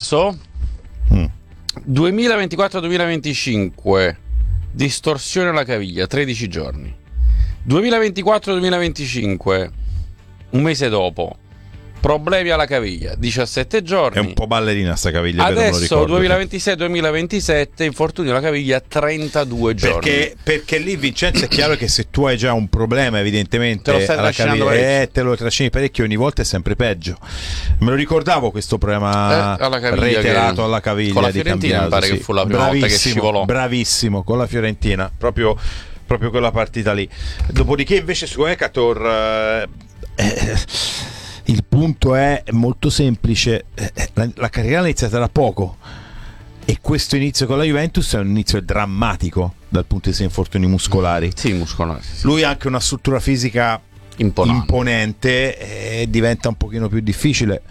marzo 2024-2025 distorsione alla caviglia 13 giorni, 2024-2025 un mese dopo problemi alla caviglia 17 giorni. È un po' ballerina sta caviglia. Adesso 2026-2027 infortunio alla caviglia 32 giorni. Perché lì, Vincenzo, è chiaro che se tu hai già un problema evidentemente te lo stai alla trascinando caviglia, te lo trascini parecchio, ogni volta è sempre peggio. Me lo ricordavo questo problema alla caviglia reiterato alla caviglia con la di Fiorentina, Cambiaso, mi pare che fu la prima volta che scivolò. Bravissimo, con la Fiorentina, proprio quella partita lì. Dopodiché invece su Ekator il punto è molto semplice, la carriera è iniziata da poco e questo inizio con la Juventus è un inizio drammatico dal punto di vista di infortuni muscolari. Sì, muscolari. Sì. Lui ha anche una struttura fisica imponente e diventa un pochino più difficile,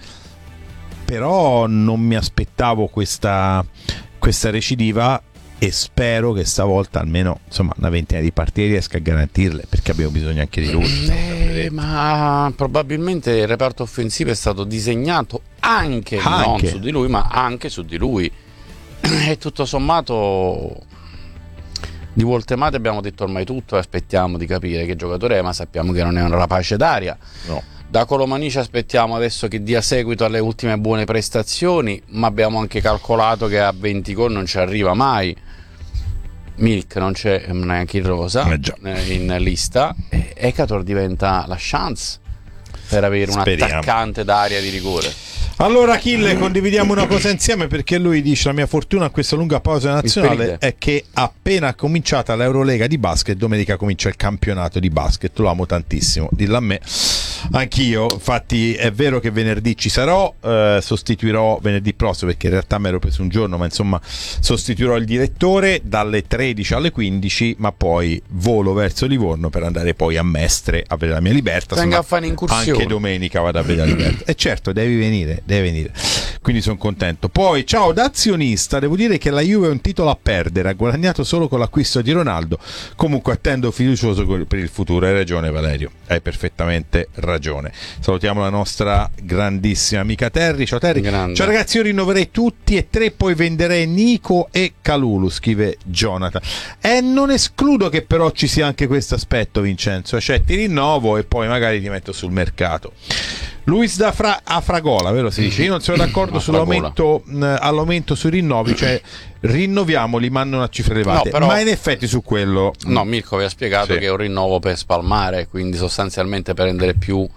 però non mi aspettavo questa recidiva e spero che stavolta almeno una ventina di partite riesca a garantirle, perché abbiamo bisogno anche di lui. Ma probabilmente il reparto offensivo è stato disegnato anche non su di lui, ma anche su di lui, e tutto sommato di Voltemate abbiamo detto ormai tutto e aspettiamo di capire che giocatore è, ma sappiamo che non è un rapace d'aria. No. Da Colomani ci aspettiamo adesso che dia seguito alle ultime buone prestazioni, ma abbiamo anche calcolato che a 20 gol non ci arriva mai. Milk non c'è neanche in rosa in lista, e Ekator diventa la chance per avere un attaccante d'area di rigore. Allora Achille, condividiamo una cosa insieme, perché lui dice: la mia fortuna a questa lunga pausa nazionale è che appena cominciata l'Eurolega di basket, domenica comincia il campionato di basket. Lo amo tantissimo, dillo a me. Anch'io, infatti è vero che venerdì ci sarò, sostituirò venerdì prossimo, perché in realtà mi ero preso un giorno, ma insomma sostituirò il direttore dalle 13 alle 15, ma poi volo verso Livorno per andare poi a Mestre a vedere la mia Libertà. Venga a fare un'incursione. Anche domenica vado a vedere la Libertà. E certo, devi venire, quindi sono contento. Poi ciao, da azionista devo dire che la Juve è un titolo a perdere, ha guadagnato solo con l'acquisto di Ronaldo. Comunque attendo fiducioso per il futuro. Hai ragione Valerio, hai perfettamente ragione. Salutiamo la nostra grandissima amica Terry. Ciao Terry. Grande. Ciao ragazzi, io rinnoverei tutti e tre, poi venderei Nico e Kalulu, scrive Jonathan. E non escludo che però ci sia anche questo aspetto, Vincenzo, cioè ti rinnovo e poi magari ti metto sul mercato. Luis da Fragola, vero si dice? Io non sono d'accordo all'aumento sui rinnovi, cioè rinnoviamoli ma non a cifre elevate, però, ma in effetti su quello Mirko vi ha spiegato che è un rinnovo per spalmare, quindi sostanzialmente per rendere più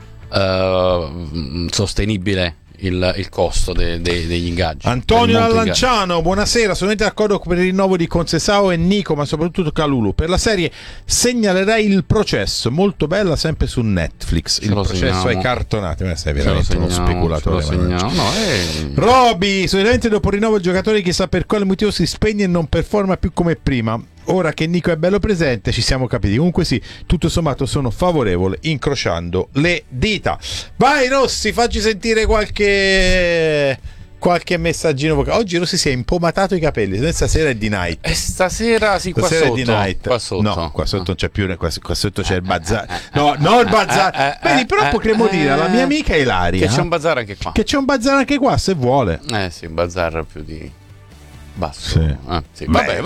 sostenibile il costo degli ingaggi. Antonio Lanciano, buonasera, sono d'accordo per il rinnovo di Conceição e Nico, ma soprattutto Kalulu. Per la serie segnalerei Il Processo, molto bella, sempre su Netflix. Il Processo ai cartonati, ma sei veramente uno speculatore. Roby, solitamente dopo il rinnovo il giocatore chissà per quale motivo si spegne e non performa più come prima. Ora che Nico è bello presente ci siamo capiti. Comunque sì, tutto sommato sono favorevole, incrociando le dita. Vai Rossi, facci sentire qualche messaggino vocale. Oggi Rossi si è impomatato i capelli. Stasera è di night. Stasera sì, qua sotto. È di night. Qua sotto. No, qua sotto non c'è più, qua sotto c'è il bazar. No, non il bazar. Vedi, però potremmo dire alla mia amica Ilaria che c'è un bazar anche qua. Che c'è un bazar anche qua, se vuole. Sì, un bazar più di basso. Sì. Vabbè,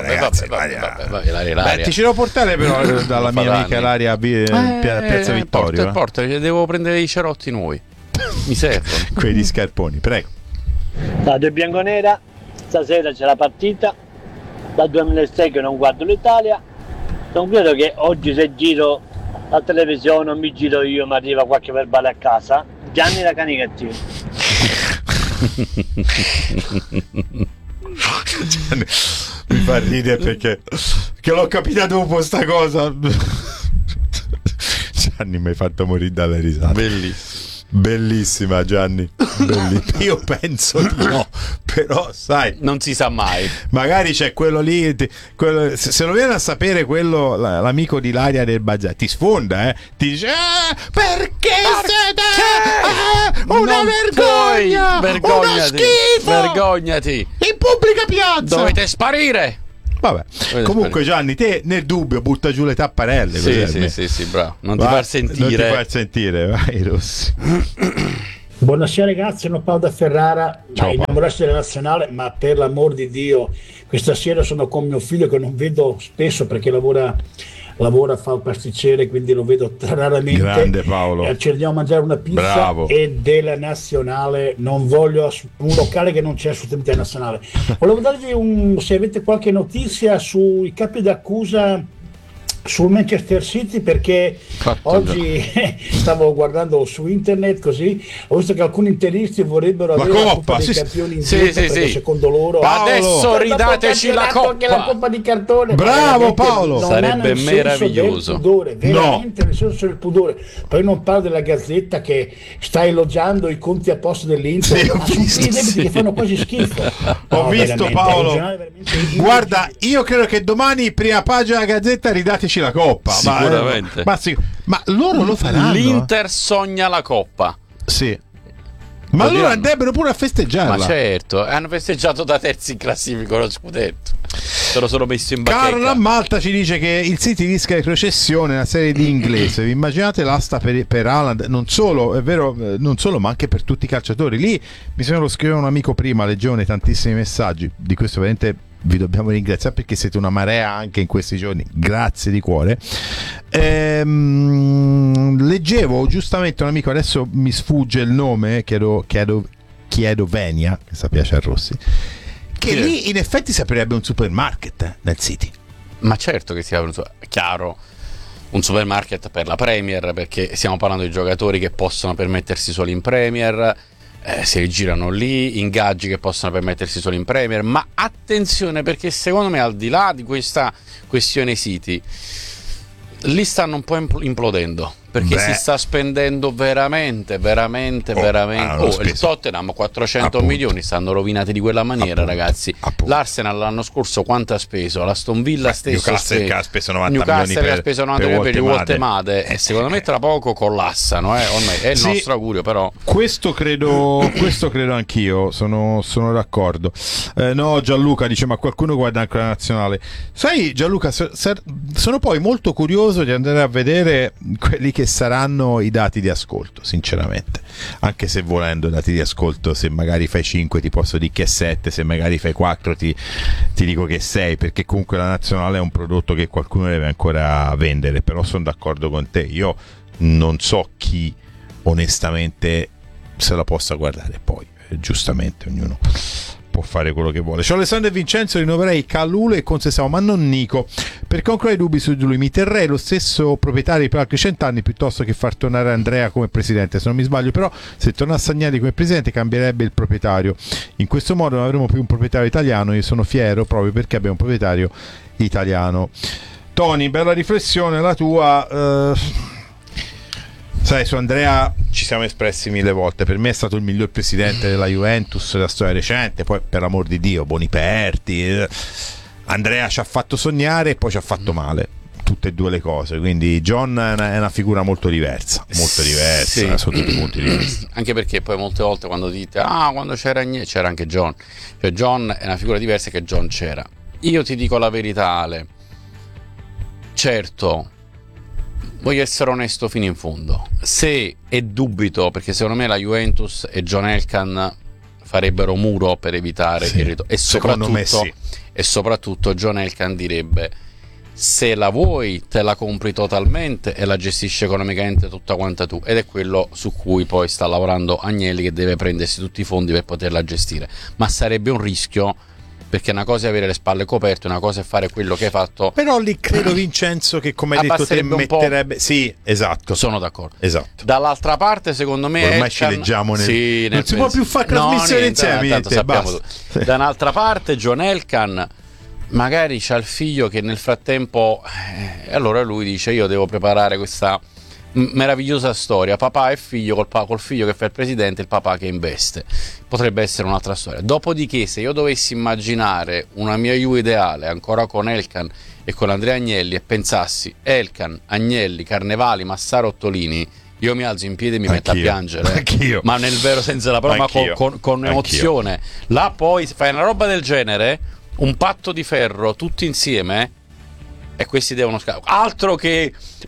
Beh, ti ci devo portare però dalla mia amica Ilaria a Piazza Vittorio. Porta, devo prendere i cerotti nuovi. Mi servono. Quelli scarponi, prego. Radio Bianconera, stasera c'è la partita. Dal 2006 che non guardo l'Italia. Non credo che oggi se giro la televisione non mi giro io, mi arriva qualche verbale a casa. Gianni da Canicattino. Mi fa ridere perché che l'ho capita dopo sta cosa. Gianni, mi hai fatto morire dalle risate. Bellissima Gianni. Io penso di no, però sai, non si sa mai, magari c'è quello lì, se lo viene a sapere quello, l'amico di Ilaria del Bazar, ti sfonda, ti dice perché siete una vergogna, uno schifo, vergognati in pubblica piazza, dovete sparire. Vabbè, comunque Gianni, te nel dubbio butta giù le tapparelle. Sì, bravo. Non ti far sentire, vai Rossi. Buonasera ragazzi, sono Paolo da Ferrara. Innamorarsi della nazionale, ma per l'amor di Dio, questa sera sono con mio figlio che non vedo spesso perché lavora, fa il pasticcere, quindi lo vedo raramente. Grande Paolo. Ci andiamo a mangiare una pizza. Bravo. E della nazionale non voglio un locale che non c'è assolutamente la nazionale. Volevo darvi se avete qualche notizia sui capi d'accusa sul Manchester City, perché oggi stavo guardando su internet, così ho visto che alcuni interisti vorrebbero avere la Coppa dei Campioni in perché secondo loro adesso ridateci la Coppa, anche la Coppa di cartone. Bravo Paolo, sarebbe meraviglioso. Pudore, veramente nel senso del pudore. Poi non parlo della Gazzetta che sta elogiando i conti a posto dell'Inter, ma sono i debiti che fanno quasi schifo. Ho visto Paolo, guarda, io credo che domani prima pagina della Gazzetta ridateci la Coppa, sicuramente. Ma loro lo faranno. L'Inter sogna la Coppa. Sì. Ma allora andrebbero pure a festeggiarla. Ma certo, hanno festeggiato da terzi in classifica lo scudetto. Se lo sono messo in bacheca. Carlo a Malta ci dice che il City rischia retrocessione nella serie di inglese. Vi immaginate l'asta per Haaland? Non solo, è vero, non solo, ma anche per tutti i calciatori. Lì mi sembra lo scriveva un amico prima, leggevo tantissimi messaggi. Di questo veramente vi dobbiamo ringraziare perché siete una marea anche in questi giorni, grazie di cuore. Leggevo giustamente un amico, adesso mi sfugge il nome, chiedo Venia, che sa piace a Rossi, che lì in effetti si aprirebbe un supermarket nel City. Ma certo che si apre chiaro un supermarket per la Premier, perché stiamo parlando di giocatori che possono permettersi solo in Premier, si rigirano lì, ingaggi che possono permettersi solo in Premier, ma attenzione, perché secondo me al di là di questa questione City lì stanno un po' implodendo, perché si sta spendendo veramente. Il Tottenham 400 milioni stanno rovinati di quella maniera, ragazzi. L'Arsenal l'anno scorso quanto ha speso? L'Aston Villa stesso Newcastle ha speso 90 Newcastle ha speso 90 milioni per gli Woltemade, e secondo me tra poco collassano, ormai è il nostro augurio, però questo credo anch'io, sono d'accordo. No, Gianluca dice, ma qualcuno guarda anche la nazionale. Sai Gianluca, sono poi molto curioso di andare a vedere quelli che saranno i dati di ascolto, sinceramente, anche se volendo dati di ascolto, se magari fai 5 ti posso dire che è 7, se magari fai 4 ti dico che è 6, perché comunque la nazionale è un prodotto che qualcuno deve ancora vendere. Però sono d'accordo con te, io non so chi onestamente se la possa guardare, poi giustamente ognuno può fare quello che vuole. C'è Alessandro e Vincenzo, rinnoverei Kalulu e Concesao, ma non Nico, perché ho ancora i dubbi su di lui. Mi terrei lo stesso proprietario per altri 100 anni piuttosto che far tornare Andrea come presidente. Se non mi sbaglio, però, se tornasse Agnelli come presidente cambierebbe il proprietario. In questo modo non avremo più un proprietario italiano. Io sono fiero proprio perché abbiamo un proprietario italiano. Tony, bella riflessione la tua. Sai, su Andrea ci siamo espressi 1000 volte. Per me è stato il miglior presidente della Juventus della storia recente. Poi, per l'amor di Dio, Boniperti, Andrea ci ha fatto sognare e poi ci ha fatto male, tutte e due le cose. Quindi John è una figura molto diversa sì, sotto tutti i punti di vista. Anche perché poi molte volte quando dite quando c'era Agnelli c'era anche John, cioè John è una figura diversa che John c'era. Io ti dico la verità, Ale, certo, voglio essere onesto fino in fondo, se è dubito, perché secondo me la Juventus e John Elkann farebbero muro per evitare il ritorno, e soprattutto John Elkann direbbe: se la vuoi te la compri totalmente e la gestisci economicamente tutta quanta tu, ed è quello su cui poi sta lavorando Agnelli, che deve prendersi tutti i fondi per poterla gestire. Ma sarebbe un rischio, perché una cosa è avere le spalle coperte, una cosa è fare quello che hai fatto. Però lì credo, Vincenzo, che come hai detto te metterebbe... Sì, esatto. Sono d'accordo. Esatto. Dall'altra parte, secondo me ormai ci leggiamo non si può più fare trasmissione insieme. Da un'altra parte John Elkann magari c'ha il figlio che nel frattempo allora lui dice: io devo preparare questa meravigliosa storia, papà e figlio, col figlio che fa il presidente e il papà che investe. Potrebbe essere un'altra storia. Dopodiché, se io dovessi immaginare una mia Juve ideale ancora con Elkann e con Andrea Agnelli e pensassi Elkann, Agnelli, Carnevali, Massaro, Ottolini, io mi alzo in piedi e mi metto a piangere. Anch'io. Ma nel vero senso della parola, ma con emozione. Là poi fai una roba del genere, un patto di ferro tutti insieme, e questi devono altro che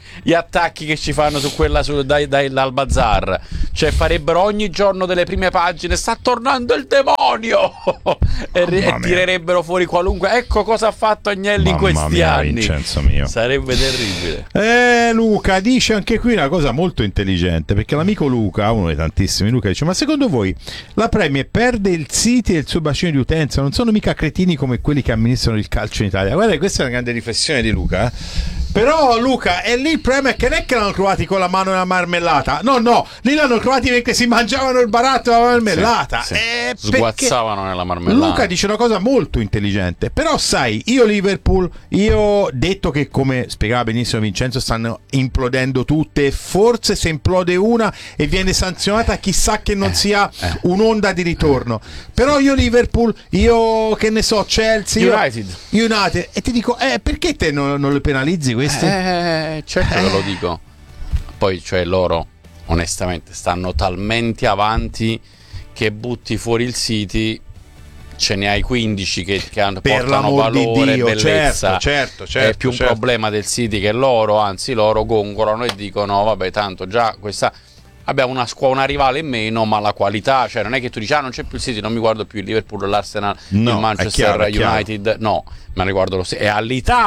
gli attacchi che ci fanno su quella dal bazar. Cioè farebbero ogni giorno delle prime pagine, sta tornando il demonio e tirerebbero fuori qualunque, ecco cosa ha fatto Agnelli in questi anni. Vincenzo mio, sarebbe terribile. Luca dice anche qui una cosa molto intelligente, perché l'amico Luca, uno dei tantissimi Luca, dice: ma secondo voi la Premier perde il City e il suo bacino di utenza? Non sono mica cretini come quelli che amministrano il calcio in Italia. Guarda, questa è una grande riflessione di Luca, Però Luca, è lì il problema è che non è che l'hanno trovati con la mano nella marmellata. No, lì l'hanno trovati perché si mangiavano il baratto della marmellata. Sì. Sguazzavano nella marmellata. Luca dice una cosa molto intelligente. Però sai, io Liverpool, io detto che, come spiegava benissimo Vincenzo, stanno implodendo tutte. Forse se implode una e viene sanzionata, chissà che non sia un'onda di ritorno. Però io Liverpool, io che ne so, Chelsea, United, e ti dico, perché te non le penalizzi questi? Certo che lo dico. Poi, cioè, loro onestamente stanno talmente avanti che butti fuori il City, ce ne hai 15 che portano valore e bellezza. Certo, è più un problema del City che loro, anzi loro gongolano e dicono vabbè, tanto già questa abbiamo una rivale in meno, ma la qualità, cioè non è che tu dici non c'è più il City, non mi guardo più il Liverpool, l'Arsenal, il Manchester United, no, ma riguardo lo stesso. È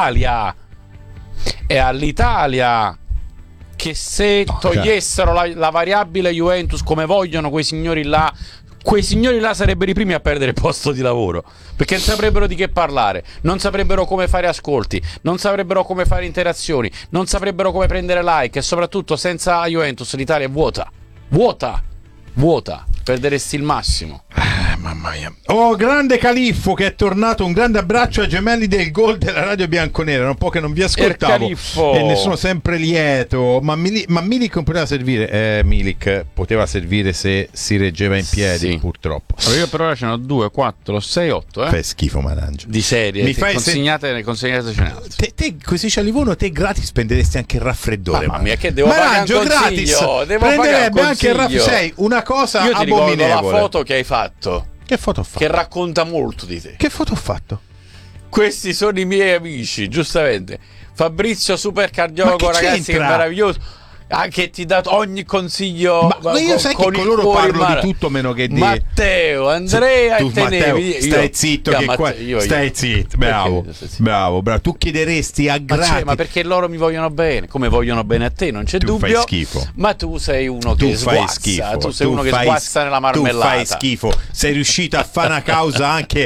all'Italia che se togliessero la variabile Juventus come vogliono quei signori là sarebbero i primi a perdere il posto di lavoro, perché non saprebbero di che parlare, non saprebbero come fare ascolti, non saprebbero come fare interazioni, non saprebbero come prendere like, e soprattutto senza Juventus l'Italia è vuota, perderesti il massimo. Mamma mia. Grande Califfo che è tornato, un grande abbraccio ai gemelli del gol della Radio Bianconera, un po' che non vi ascoltavo e ne sono sempre lieto. Ma Milik non poteva servire. Milik poteva servire se si reggeva in piedi, purtroppo. Allora, io per ora ce ne ho 2, 4, 6, 8 Fai schifo, Manangio. di serie consegnatecene altre. Te così c'è Livorno, te gratis spenderesti anche il raffreddore. Mamma mia, che devo pagare un consiglio, prenderebbe anche il raffreddore. Sei una cosa io ti abominevole. Ricordo la foto che hai fatto. Che foto ho fatto? Che racconta molto di te. Che foto ho fatto? Questi sono i miei amici, giustamente. Fabrizio supercardiologo, ragazzi, che meraviglioso. Che ti dà ogni consiglio. Ma io sai che con loro parlo di tutto meno che di Matteo, Andrea e Tenevi. Stai zitto, che qua stai zitto. Bravo. Tu chiederesti a gratis. Ma perché loro mi vogliono bene, come vogliono bene a te, non c'è dubbio. Fai schifo. Ma tu sei uno che sguazza. Tu sei uno che sguazza nella marmellata. Tu fai schifo. Sei riuscito a fare una causa anche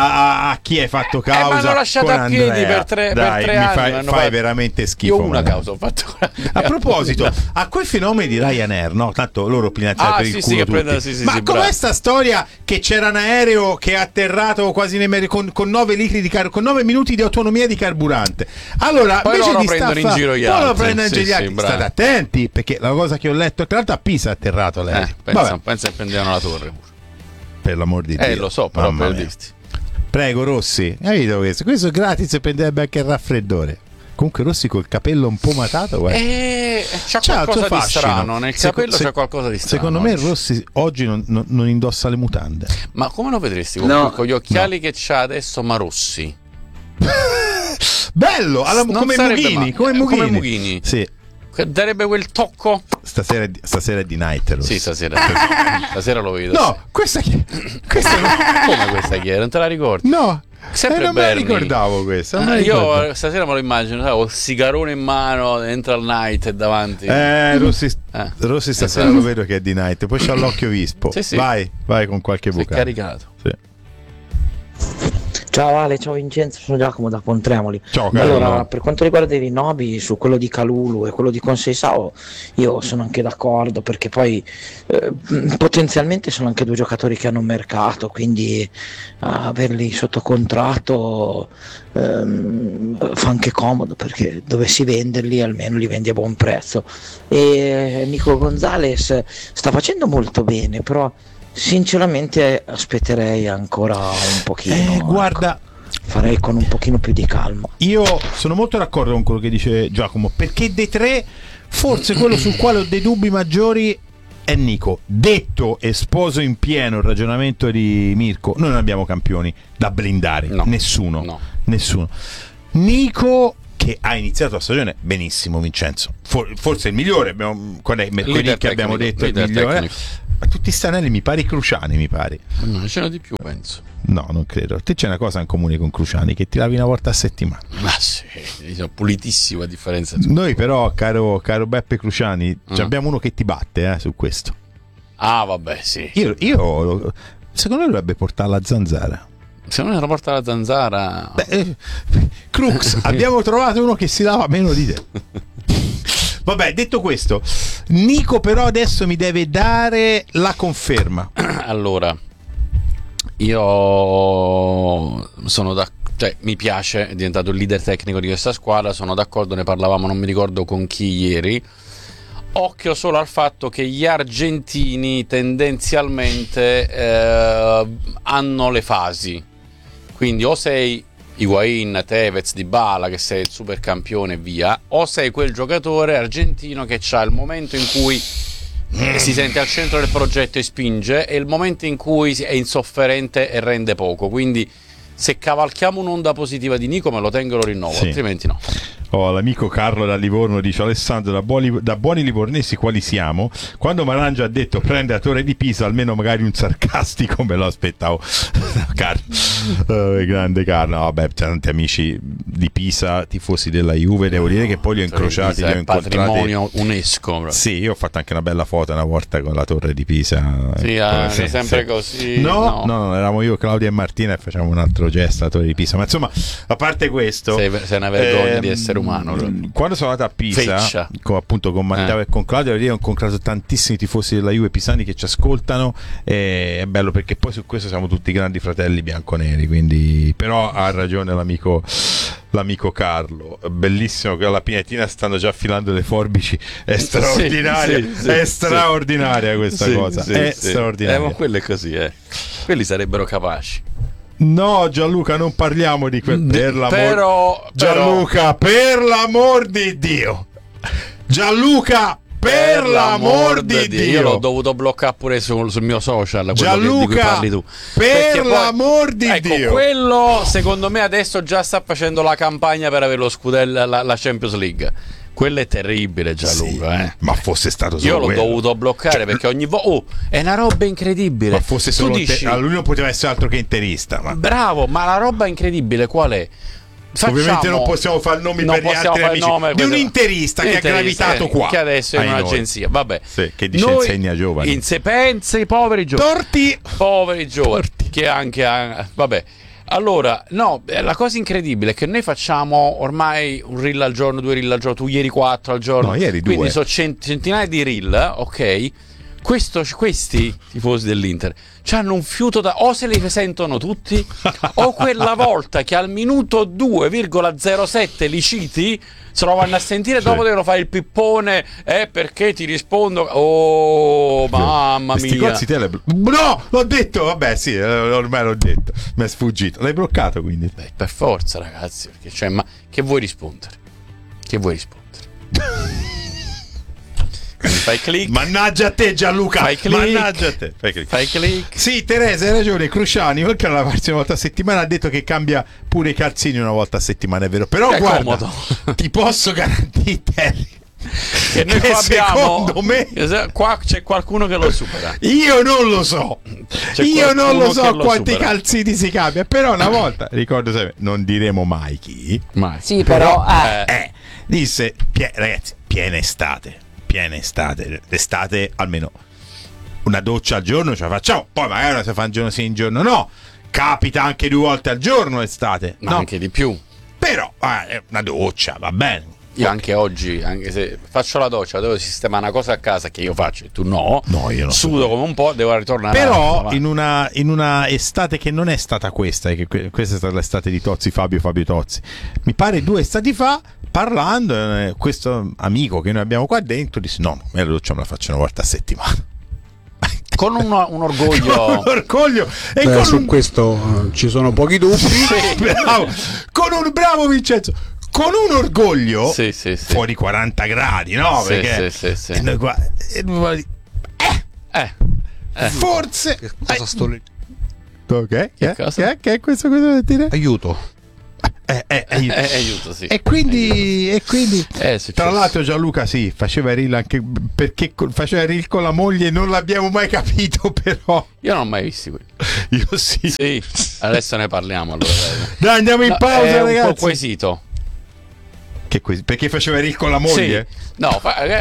a chi hai fatto causa. Mi hanno lasciato a piedi per tre anni. Fai veramente schifo. Io una causa ho fatto. A proposito, a quei fenomeni di Ryanair, no? Tanto loro pigliano per il culo tutti. Ma com'è sta storia che c'era un aereo che è atterrato quasi con 9 litri di con 9 minuti di autonomia di carburante? Allora, poi invece loro di prendono in giro gli altri. State attenti, perché la cosa che ho letto, tra l'altro a Pisa è atterrato l'aereo. Pensa che prendevano la torre. Per l'amor di Dio. Lo so, però per dirti. Prego Rossi, hai visto questo? Questo gratis prenderebbe anche il raffreddore. Comunque Rossi col capello un po' matato, c'ha qualcosa di strano nel capello, c'è qualcosa di strano. Secondo me Rossi oggi non indossa le mutande. Ma come lo vedresti con gli occhiali che c'ha adesso, ma rossi? Bello, come Mughini. Sì. Darebbe quel tocco. Stasera è di night, Rossi. Sì, stasera lo vedo. No, questa chi è? Come questa chi è? Non te la ricordi? No. Sempre non me la ricordavo questa. Io stasera me lo immagino, ho il sigarone in mano, entra al night e davanti. Rossi stasera lo vedo che è di night, poi c'ha l'occhio vispo. Sì. Vai con qualche vocale. Sei caricato. Sì. Ciao Ale, ciao Vincenzo, sono Giacomo da Pontremoli. Ciao, allora, per quanto riguarda i rinnovi su quello di Kalulu e quello di Conceição, io sono anche d'accordo, perché poi potenzialmente sono anche due giocatori che hanno un mercato, quindi averli sotto contratto fa anche comodo, perché dovessi venderli almeno li vendi a buon prezzo. E Nico Gonzalez sta facendo molto bene, però sinceramente aspetterei ancora un pochino. Guarda, farei con un pochino più di calma. Io sono molto d'accordo con quello che dice Giacomo, perché dei tre forse quello sul quale ho dei dubbi maggiori è Nico. Detto e sposo in pieno il ragionamento di Mirko, noi non abbiamo campioni da blindare, nessuno. Nico che ha iniziato la stagione benissimo, Vincenzo. Forse il migliore, qual è quelli che abbiamo detto il migliore. Ma tutti sti anelli mi pare Cruciani, mi pare. No, ce n'è di più, penso. No, non credo. Te c'è una cosa in comune con Cruciani, che ti lavi una volta a settimana. Ma sì, sono pulitissimo a differenza di noi però, caro Beppe Cruciani, abbiamo uno che ti batte su questo. Ah, vabbè, sì. Io secondo me dovrebbe portare la zanzara. Se non lo porta la zanzara. Crux, abbiamo trovato uno che si lava meno di te. Vabbè, detto questo, Nico però adesso mi deve dare la conferma. Allora, io sono mi piace, è diventato il leader tecnico di questa squadra, sono d'accordo, ne parlavamo, non mi ricordo con chi ieri. Occhio solo al fatto che gli argentini tendenzialmente hanno le fasi. Quindi o sei Higuaín, Tevez, Dybala, che sei il super campione e via, o sei quel giocatore argentino che c'ha il momento in cui si sente al centro del progetto e spinge, e il momento in cui è insofferente e rende poco. Quindi se cavalchiamo un'onda positiva di Nico me lo tengo e lo rinnovo, sì. Altrimenti no. L'amico Carlo da Livorno dice: Alessandro, da buoni livornesi quali siamo, quando Marangia ha detto prende la Torre di Pisa, almeno magari un sarcastico me lo aspettavo. Carlo, grande Carlo. Vabbè, c'è tanti amici di Pisa, tifosi della Juve, devo dire che poi li ho incrociati, li ho incontrati. Patrimonio UNESCO. Sì, io ho fatto anche una bella foto una volta con la Torre di Pisa. Sì, sempre così. No, eravamo io, Claudia e Martina, e facciamo un altro gesto alla Torre di Pisa. Ma insomma, a parte questo, sei una vergogna di essere umano. Quando sono andato a Pisa, appunto con Matteo e con Claudio, ho incontrato tantissimi tifosi della Juve pisani che ci ascoltano, e è bello perché poi su questo siamo tutti grandi fratelli bianconeri, quindi però ha ragione l'amico Carlo, bellissimo che alla Pinetina stanno già affilando le forbici, è straordinaria, è straordinaria questa cosa, è straordinaria. Ma quello è così, quelli sarebbero capaci. No, Gianluca, non parliamo di quel Gianluca, per l'amor di Dio, Gianluca, per l'amor di Dio, io l'ho dovuto bloccare pure sul mio social, Gianluca, di cui parli tu. Per l'amor di Dio, quello secondo me adesso già sta facendo la campagna per avere lo scudello, la Champions League. Quello è terribile, Gianluca. Sì, ma fosse stato solo io l'ho dovuto bloccare perché ogni volta è una roba incredibile. Ma fosse solo lui non poteva essere altro che interista. Bravo, ma la roba incredibile qual è? Ovviamente non possiamo fare nomi per gli altri amici di un interista che ha gravitato qua, che adesso è in un'agenzia. Vabbè, sì, che dice insegna giovani. Pensa i poveri giovani. Poveri giovani. Torti. Che anche vabbè. Allora, no, la cosa incredibile è che noi facciamo ormai un reel al giorno, 2 reel al giorno, tu ieri 4 al giorno. No, ieri 2. Quindi sono centinaia di reel, ok? Questi tifosi dell'Inter hanno un fiuto o se li sentono tutti o quella volta che al minuto 2,07 li citi se lo vanno a sentire, dopo devono fare il pippone perché ti rispondo, mamma mia. No, l'ho detto, vabbè sì, ormai l'ho detto, mi è sfuggito. L'hai bloccato quindi? Beh, per forza ragazzi, perché ma che vuoi rispondere? Fai click. Mannaggia a te Gianluca, mannaggia a te. Fai click. Sì, Teresa, hai ragione. Cruciani, oltre alla prossima volta a settimana, ha detto che cambia pure i calzini una volta a settimana, è vero. Però è guarda, comodo. Ti posso garantire che noi qua abbiamo, secondo me qua c'è qualcuno che lo supera. Io non lo so quanti calzini si cambia, però una volta, ricordo sempre, non diremo mai chi, sì, però disse ragazzi, piena estate, almeno una doccia al giorno ce la facciamo, poi magari una si fa un giorno sì, un giorno no, capita anche 2 volte al giorno estate, ma anche di più, però una doccia va bene. Io anche oggi, anche se faccio la doccia, devo sistemare una cosa a casa che io faccio e tu no, io non sudo come un po', devo ritornare. Però in una estate che non è stata questa, che questa è stata l'estate di Fabio Tozzi, mi pare 2 estati fa, parlando, questo amico che noi abbiamo qua dentro disse no, la doccia me la faccio una volta a settimana. Con un orgoglio. Un orgoglio. E su questo ci sono pochi dubbi. Bravo. Bravo Vincenzo. Con un orgoglio sì. fuori 40 gradi, no? Sì, perché sì. E noi qua forse che cosa sto lì? Che è questo cosa vuol dire? Aiuto. Aiuto, sì. E quindi tra l'altro Gianluca faceva reel anche perché faceva reel con la moglie, non l'abbiamo mai capito, però io non ho mai visti quelli. Io sì. Adesso ne parliamo allora. Dai, andiamo in pausa, ragazzi. Un po' quesito. Perché faceva reel con la moglie? Sì. No,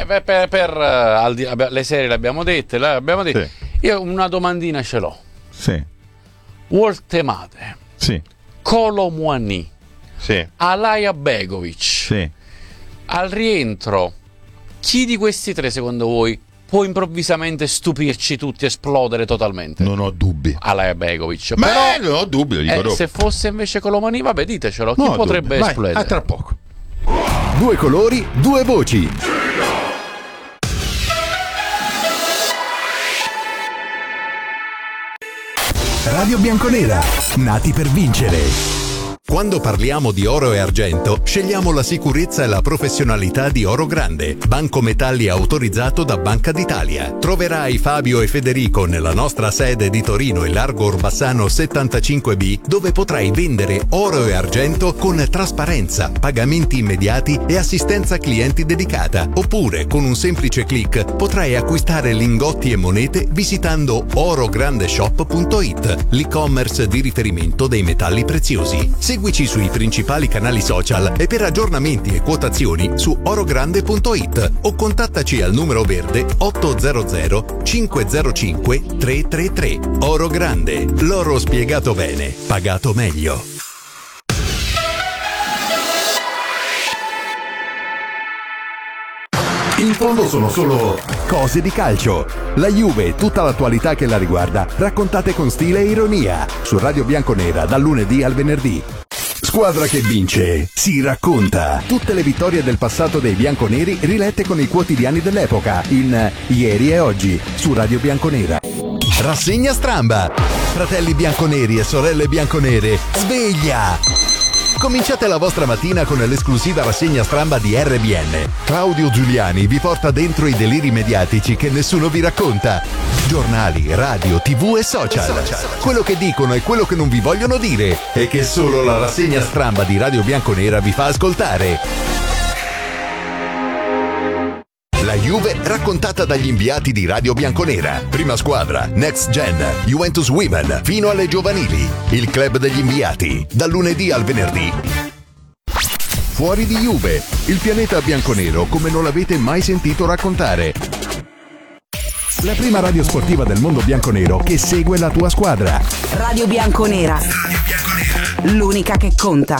le serie le abbiamo dette. Sì. Io una domandina ce l'ho. Sì. Woltemade. Sì. Kolo Muani. Sì. Alaya Begovic. Sì. Al rientro, chi di questi tre secondo voi può improvvisamente stupirci tutti, esplodere totalmente? Non ho dubbi. Alaya Begovic. Ma però non ho dubbi, lo dico dopo. Se fosse invece Kolo Muani, vabbè, ditecelo. Chi potrebbe esplodere? A tra poco. Due colori, due voci. Radio Bianconera, nati per vincere. Quando parliamo di oro e argento, scegliamo la sicurezza e la professionalità di Oro Grande, banco metalli autorizzato da Banca d'Italia. Troverai Fabio e Federico nella nostra sede di Torino e Largo Orbassano 75B, dove potrai vendere oro e argento con trasparenza, pagamenti immediati e assistenza clienti dedicata. Oppure, con un semplice click, potrai acquistare lingotti e monete visitando orograndeshop.it, l'e-commerce di riferimento dei metalli preziosi. Seguici sui principali canali social e per aggiornamenti e quotazioni su orogrande.it o contattaci al numero verde 800 505 333. Oro Grande, l'oro spiegato bene, pagato meglio. In fondo sono solo cose di calcio. La Juve e tutta l'attualità che la riguarda, raccontate con stile e ironia, su Radio Bianconera dal lunedì al venerdì. Squadra che vince si racconta. Tutte le vittorie del passato dei bianconeri rilette con i quotidiani dell'epoca in Ieri e Oggi su Radio Bianconera. Rassegna stramba. Fratelli bianconeri e sorelle bianconere, sveglia! Cominciate la vostra mattina con l'esclusiva rassegna stramba di RBN. Claudio Giuliani vi porta dentro i deliri mediatici che nessuno vi racconta. Giornali, radio, TV e social. Quello che dicono e quello che non vi vogliono dire e che solo la rassegna stramba di Radio Bianconera vi fa ascoltare. La Juve raccontata dagli inviati di Radio Bianconera. Prima squadra, Next Gen, Juventus Women, fino alle giovanili. Il club degli inviati, dal lunedì al venerdì. Fuori di Juve, il pianeta bianconero come non l'avete mai sentito raccontare. La prima radio sportiva del mondo bianconero che segue la tua squadra. Radio Bianconera. L'unica che conta.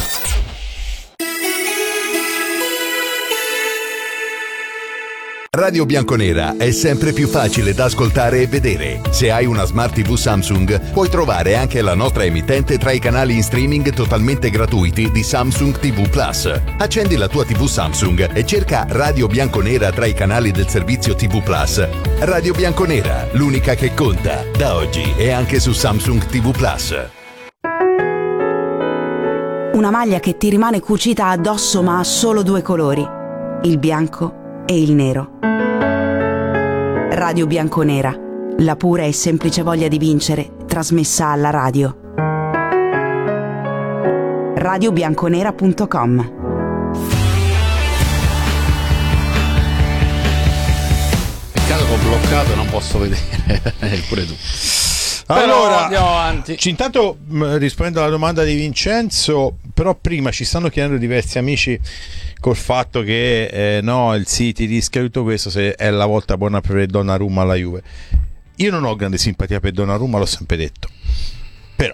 Radio Bianconera è sempre più facile da ascoltare e vedere. Se hai una Smart TV Samsung, puoi trovare anche la nostra emittente tra i canali in streaming totalmente gratuiti di Samsung TV Plus. Accendi la tua TV Samsung e cerca Radio Bianconera tra i canali del servizio TV Plus. Radio Bianconera, l'unica che conta, da oggi e anche su Samsung TV Plus. Una maglia che ti rimane cucita addosso ma ha solo due colori, il bianco e il nero. Radio Bianconera, la pura e semplice voglia di vincere trasmessa alla radio. radiobianconera.com. Peccato che ho bloccato, non posso vedere pure tu. Allora, andiamo avanti. Intanto rispondendo alla domanda di Vincenzo, però prima ci stanno chiedendo diversi amici col fatto che no, il City rischia tutto questo, se è la volta buona per Donnarumma alla Juve. Io non ho grande simpatia per Donnarumma, l'ho sempre detto, però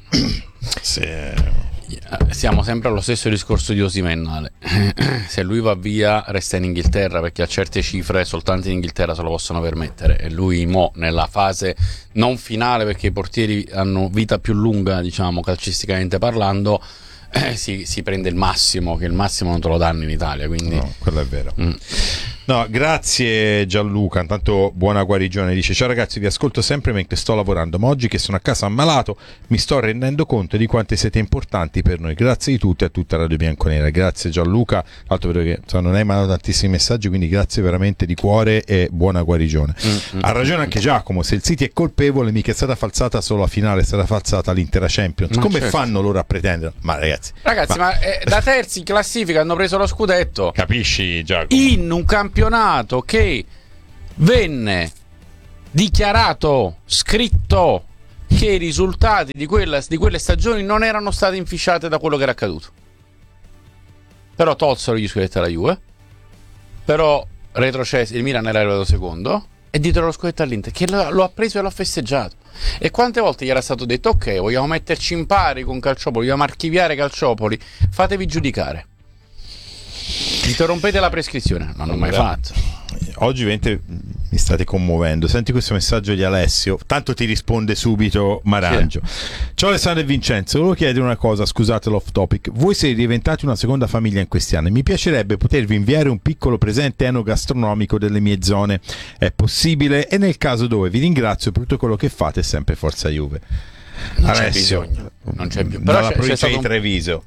siamo sempre allo stesso discorso di Osimhen, Ale. Se lui va via resta in Inghilterra, perché a certe cifre soltanto in Inghilterra se lo possono permettere, e lui mo nella fase non finale, perché i portieri hanno vita più lunga, diciamo, calcisticamente parlando, si prende il massimo, che il massimo non te lo danno in Italia, quindi no, quello è vero. No, grazie Gianluca, intanto buona guarigione. Dice: ciao ragazzi, vi ascolto sempre mentre sto lavorando, ma oggi che sono a casa ammalato mi sto rendendo conto di quanto siete importanti per noi. Grazie di tutti a tutta Radio Bianconera. Grazie Gianluca, l'altro vedo che non hai mandato tantissimi messaggi, quindi grazie veramente di cuore e buona guarigione. Ha ragione anche Giacomo, se il City è colpevole mica è stata falsata solo la finale, è stata falsata l'intera Champions. Come fanno loro a pretendere? Ma ragazzi, ma da terzi in classifica hanno preso lo scudetto, capisci Giacomo? In un campionato che venne dichiarato, scritto, che i risultati di quelle stagioni non erano state inficiate da quello che era accaduto. Però tolsero gli scudetti alla Juve, però retrocesse, il Milan era arrivato secondo e dietro lo scudetto all'Inter, che lo ha preso e l'ha festeggiato. E quante volte gli era stato detto: ok, vogliamo metterci in pari con Calciopoli, vogliamo archiviare Calciopoli, fatevi giudicare, interrompete la prescrizione. Non l'hanno mai fatto. Oggi mi state commuovendo. Senti questo messaggio di Alessio, tanto ti risponde subito Marangio. Ciao Alessandro e Vincenzo, volevo chiedere una cosa, scusate l'off topic. Voi siete diventati una seconda famiglia in questi anni, mi piacerebbe potervi inviare un piccolo presente enogastronomico delle mie zone, è possibile? E nel caso dove, vi ringrazio per tutto quello che fate e sempre forza Juve. Non Alessio, c'è bisogno, non c'è bisogno. Però dalla provincia di Treviso.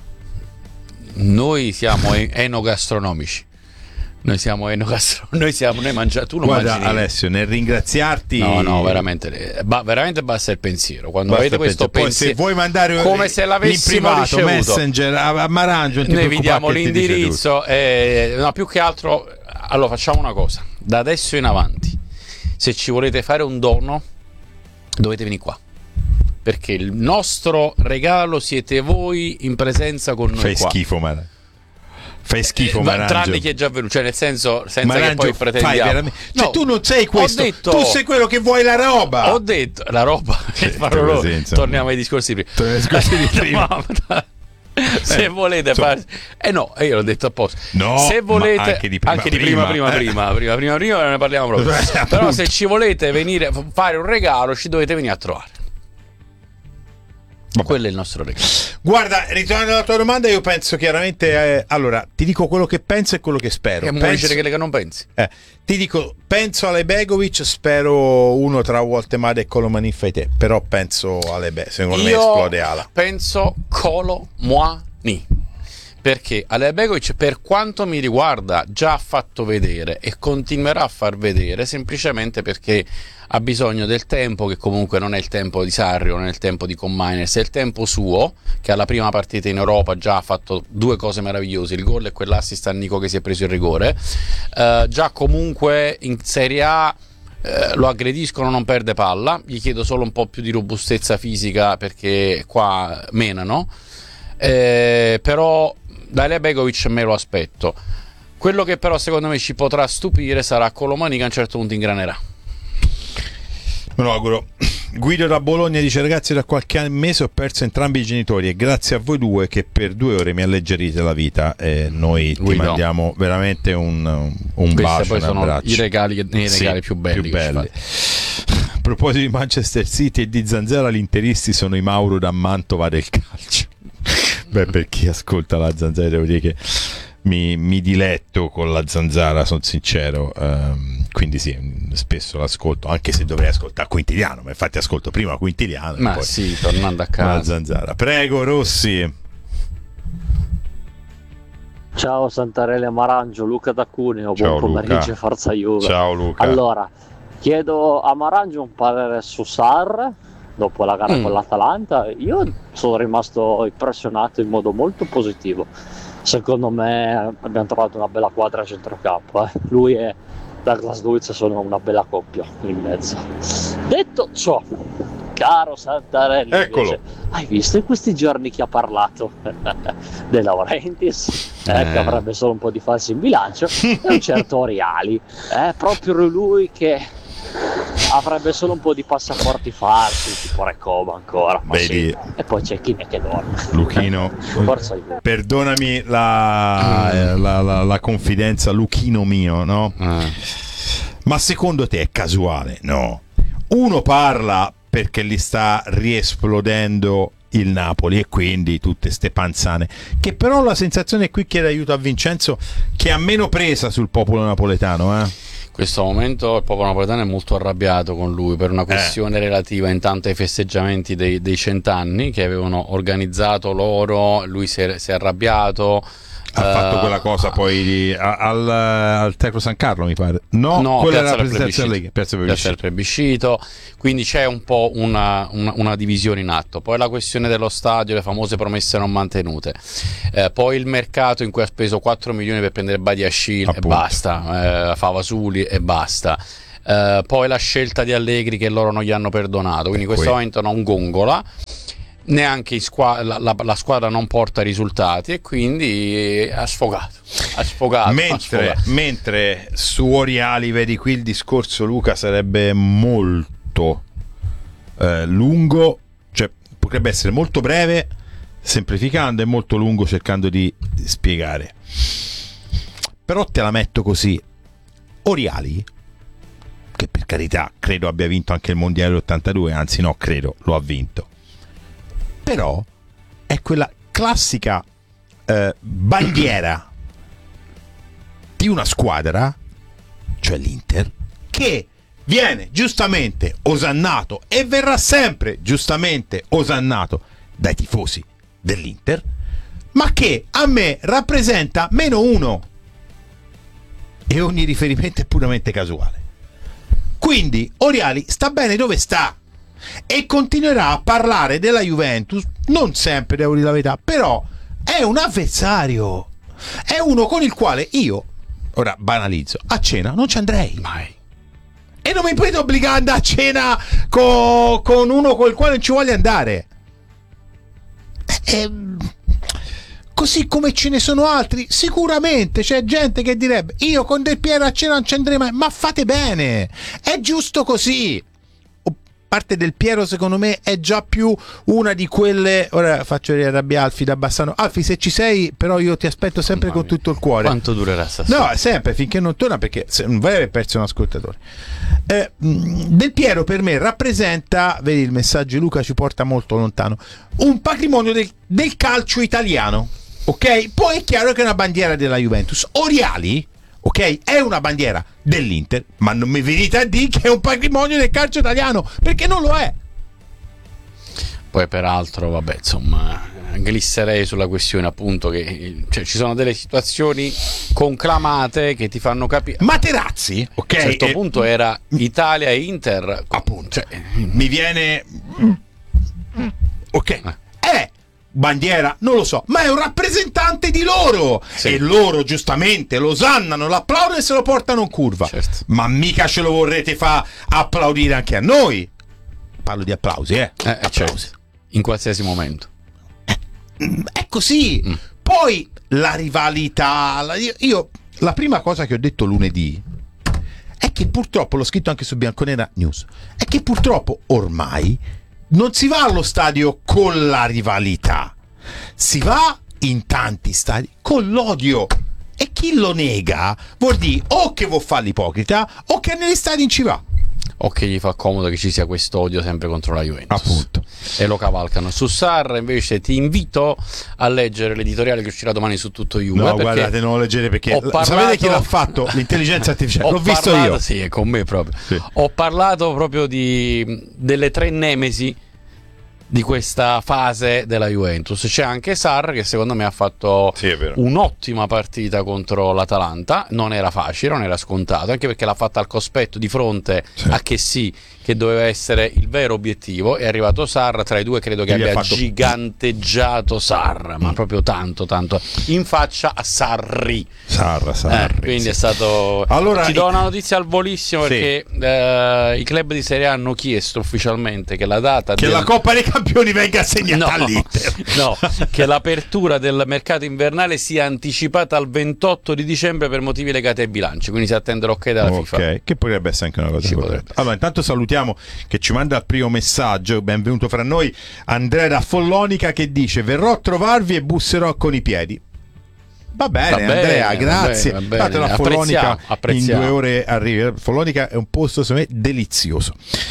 Noi siamo enogastronomici. Noi mangiamo. Tu lo Guarda, mangi. Alessio, nel ringraziarti. No, veramente basta il pensiero. Quando avete questo pensiero, se vuoi mandare come se l'avessimo in privato, ricevuto, Messenger a Marangio, noi vi diamo l'indirizzo. No, più che altro, allora facciamo una cosa. Da adesso in avanti, se ci volete fare un dono, dovete venire qua. Perché il nostro regalo siete voi in presenza con noi. Fai qua. Schifo, Marangio. Fai schifo, Marangio. Tranne chi è già venuto, cioè nel senso, senza Marangio, che poi pretendiamo. Cioè, tu non sei questo, tu sei quello che vuoi la roba. Ho detto la roba. Torniamo ai discorsi prima. Se volete fare, no, io l'ho detto apposta. No, se volete, anche di prima, ne parliamo proprio. Però se ci volete venire a fare un regalo, ci dovete venire a trovare. Vabbè. Quello è il nostro regalo. Guarda, ritornando alla tua domanda, io penso chiaramente allora, ti dico quello che penso e quello che spero. Che non pensi. Ti dico, penso alle Begovic, spero uno tra Woltemade e Colomani fai te, però penso alle secondo me esplode Ala. Penso Colomani. Perché Begovic, per quanto mi riguarda, già ha fatto vedere e continuerà a far vedere, semplicemente perché ha bisogno del tempo, che comunque non è il tempo di Sarri, non è il tempo di Commines, è il tempo suo, che alla prima partita in Europa già ha fatto due cose meravigliose, il gol e quell'assist a Nico che si è preso il rigore. Già comunque in Serie A lo aggrediscono, non perde palla, gli chiedo solo un po' più di robustezza fisica perché qua menano, però da Begovic me lo aspetto. Quello che però secondo me ci potrà stupire sarà Colomani, che a un certo punto ingranerà. Me lo auguro. Guido da Bologna dice: ragazzi, da qualche mese ho perso entrambi i genitori e grazie a voi due che per 2 ore mi alleggerite la vita, e noi ti mandiamo veramente un bacio, poi un sono abbraccio. I regali più belli. A proposito di Manchester City e di Zanzara, gli interisti sono i Mauro da Mantova del calcio. Beh, per chi ascolta la Zanzara devo dire che mi diletto con la Zanzara, sono sincero, quindi sì, spesso l'ascolto, anche se dovrei ascoltare Quintiliano, ma infatti ascolto prima Quintiliano ma e poi sì, tornando a casa la Zanzara. Prego Rossi. Ciao Santarelli e Marangio, Luca da Cuneo, buon pomeriggio e forza Juve. Ciao Luca. Allora, chiedo a Marangio un parere su Sarr dopo la gara con l'Atalanta. Io sono rimasto impressionato in modo molto positivo. Secondo me abbiamo trovato una bella quadra a centrocampo. Lui e Douglas Luiz sono una bella coppia in mezzo. Detto ciò, caro Santarelli, invece, hai visto in questi giorni chi ha parlato? De Laurentiis, che avrebbe solo un po' di falsi in bilancio, e un certo Oriali. È proprio lui che avrebbe solo un po' di passaporti falsi, tipo Recoba ancora. Sì. E poi c'è chi ne che dorme. Luchino, perdonami la confidenza, Luchino mio, no? Ma secondo te è casuale? No. Uno parla perché gli sta riesplodendo il Napoli, e quindi tutte ste panzane, che però la sensazione qui chiede aiuto a Vincenzo, che ha meno presa sul popolo napoletano. In questo momento il popolo napoletano è molto arrabbiato con lui per una questione relativa intanto ai festeggiamenti dei 100 anni che avevano organizzato loro. Lui si è arrabbiato, ha fatto quella cosa poi al Tecno San Carlo, mi pare. No, quella era la presentazione della Lega, piazza del plebiscito. Quindi c'è un po' una divisione in atto. Poi la questione dello stadio, le famose promesse non mantenute, poi il mercato in cui ha speso 4 milioni per prendere Badiashile e basta, Favasuli e basta. Poi la scelta di Allegri che loro non gli hanno perdonato, quindi in questo momento non gongola. Neanche la squadra non porta risultati e quindi ha sfogato. Mentre su Oriali, vedi qui il discorso, Luca, sarebbe molto lungo, cioè potrebbe essere molto breve semplificando e molto lungo cercando di spiegare, però te la metto così. Oriali, che per carità credo abbia vinto anche il mondiale 82, anzi no, credo lo ha vinto, però è quella classica bandiera di una squadra, cioè l'Inter, che viene giustamente osannato e verrà sempre giustamente osannato dai tifosi dell'Inter, ma che a me rappresenta -1 e ogni riferimento è puramente casuale. Quindi Oriali sta bene dove sta e continuerà a parlare della Juventus, non sempre, devo dire la verità, però è un avversario, è uno con il quale io, ora banalizzo, a cena non ci andrei mai, e non mi puoi obbligare ad andare a cena con uno con il quale non ci voglio andare. Così come ce ne sono altri, sicuramente c'è gente che direbbe io con Del Piero a cena non ci andrei mai, ma fate bene, è giusto così. Parte Del Piero secondo me è già più una di quelle, ora faccio arrabbiare Alfi da Bassano. Alfi, se ci sei, però io ti aspetto sempre con tutto il cuore. Quanto durerà stasera? No, sempre, finché non torna, perché non vai aver perso un ascoltatore. Del Piero per me rappresenta, vedi il messaggio Luca ci porta molto lontano, un patrimonio del calcio italiano, ok? Poi è chiaro che è una bandiera della Juventus. Oriali, ok, è una bandiera dell'Inter, ma non mi venite a dire che è un patrimonio del calcio italiano, perché non lo è. Poi peraltro, vabbè, insomma, glisserei sulla questione appunto che ci sono delle situazioni conclamate che ti fanno capire. Materazzi, ok, a un certo punto era Italia e Inter, appunto, mi viene ok, è bandiera, non lo so, ma è un rappresentante di loro, e loro giustamente lo osannano, lo applaudono e se lo portano in curva, ma mica ce lo vorrete fa applaudire anche a noi. Parlo di applausi, applausi. Certo. In qualsiasi momento è così. Poi la rivalità, io la prima cosa che ho detto lunedì è che purtroppo, l'ho scritto anche su Bianconera News, è che purtroppo ormai non si va allo stadio con la rivalità, si va in tanti stadi con l'odio, e chi lo nega vuol dire o che vuol fare l'ipocrita o che negli stadi non ci va, o che gli fa comodo che ci sia questo odio sempre contro la Juventus, appunto, e lo cavalcano. Su Sarra invece ti invito a leggere l'editoriale che uscirà domani su Tutto Juve. No, guardate, non lo leggete perché sapete chi l'ha fatto? L'intelligenza artificiale, l'ho visto io. Sì, è con me proprio. Sì. Ho parlato proprio delle 3 nemesi di questa fase della Juventus. C'è anche Sarr che secondo me ha fatto un'ottima partita contro l'Atalanta, non era facile, non era scontato, anche perché l'ha fatta al cospetto di fronte a Chessy, che doveva essere il vero obiettivo. È arrivato Sarr, tra i due credo che abbia giganteggiato Sarr, ma proprio tanto in faccia a Sarri. Quindi è stato, allora, ti do una notizia al volissimo, perché i club di Serie A hanno chiesto ufficialmente che la data la Coppa dei Campioni venga assegnata all'Inter. No, che l'apertura del mercato invernale sia anticipata al 28 di dicembre per motivi legati ai bilanci, quindi si attende l'ok dalla FIFA. Che potrebbe essere anche una cosa corretta. Allora, intanto salutiamo che ci manda il primo messaggio, benvenuto fra noi, Andrea da Follonica, che dice: verrò a trovarvi e busserò con i piedi. Va bene, Andrea, grazie. Va bene. La Follonica apprezziamo. in 2 ore arriva. Follonica è un posto secondo me delizioso.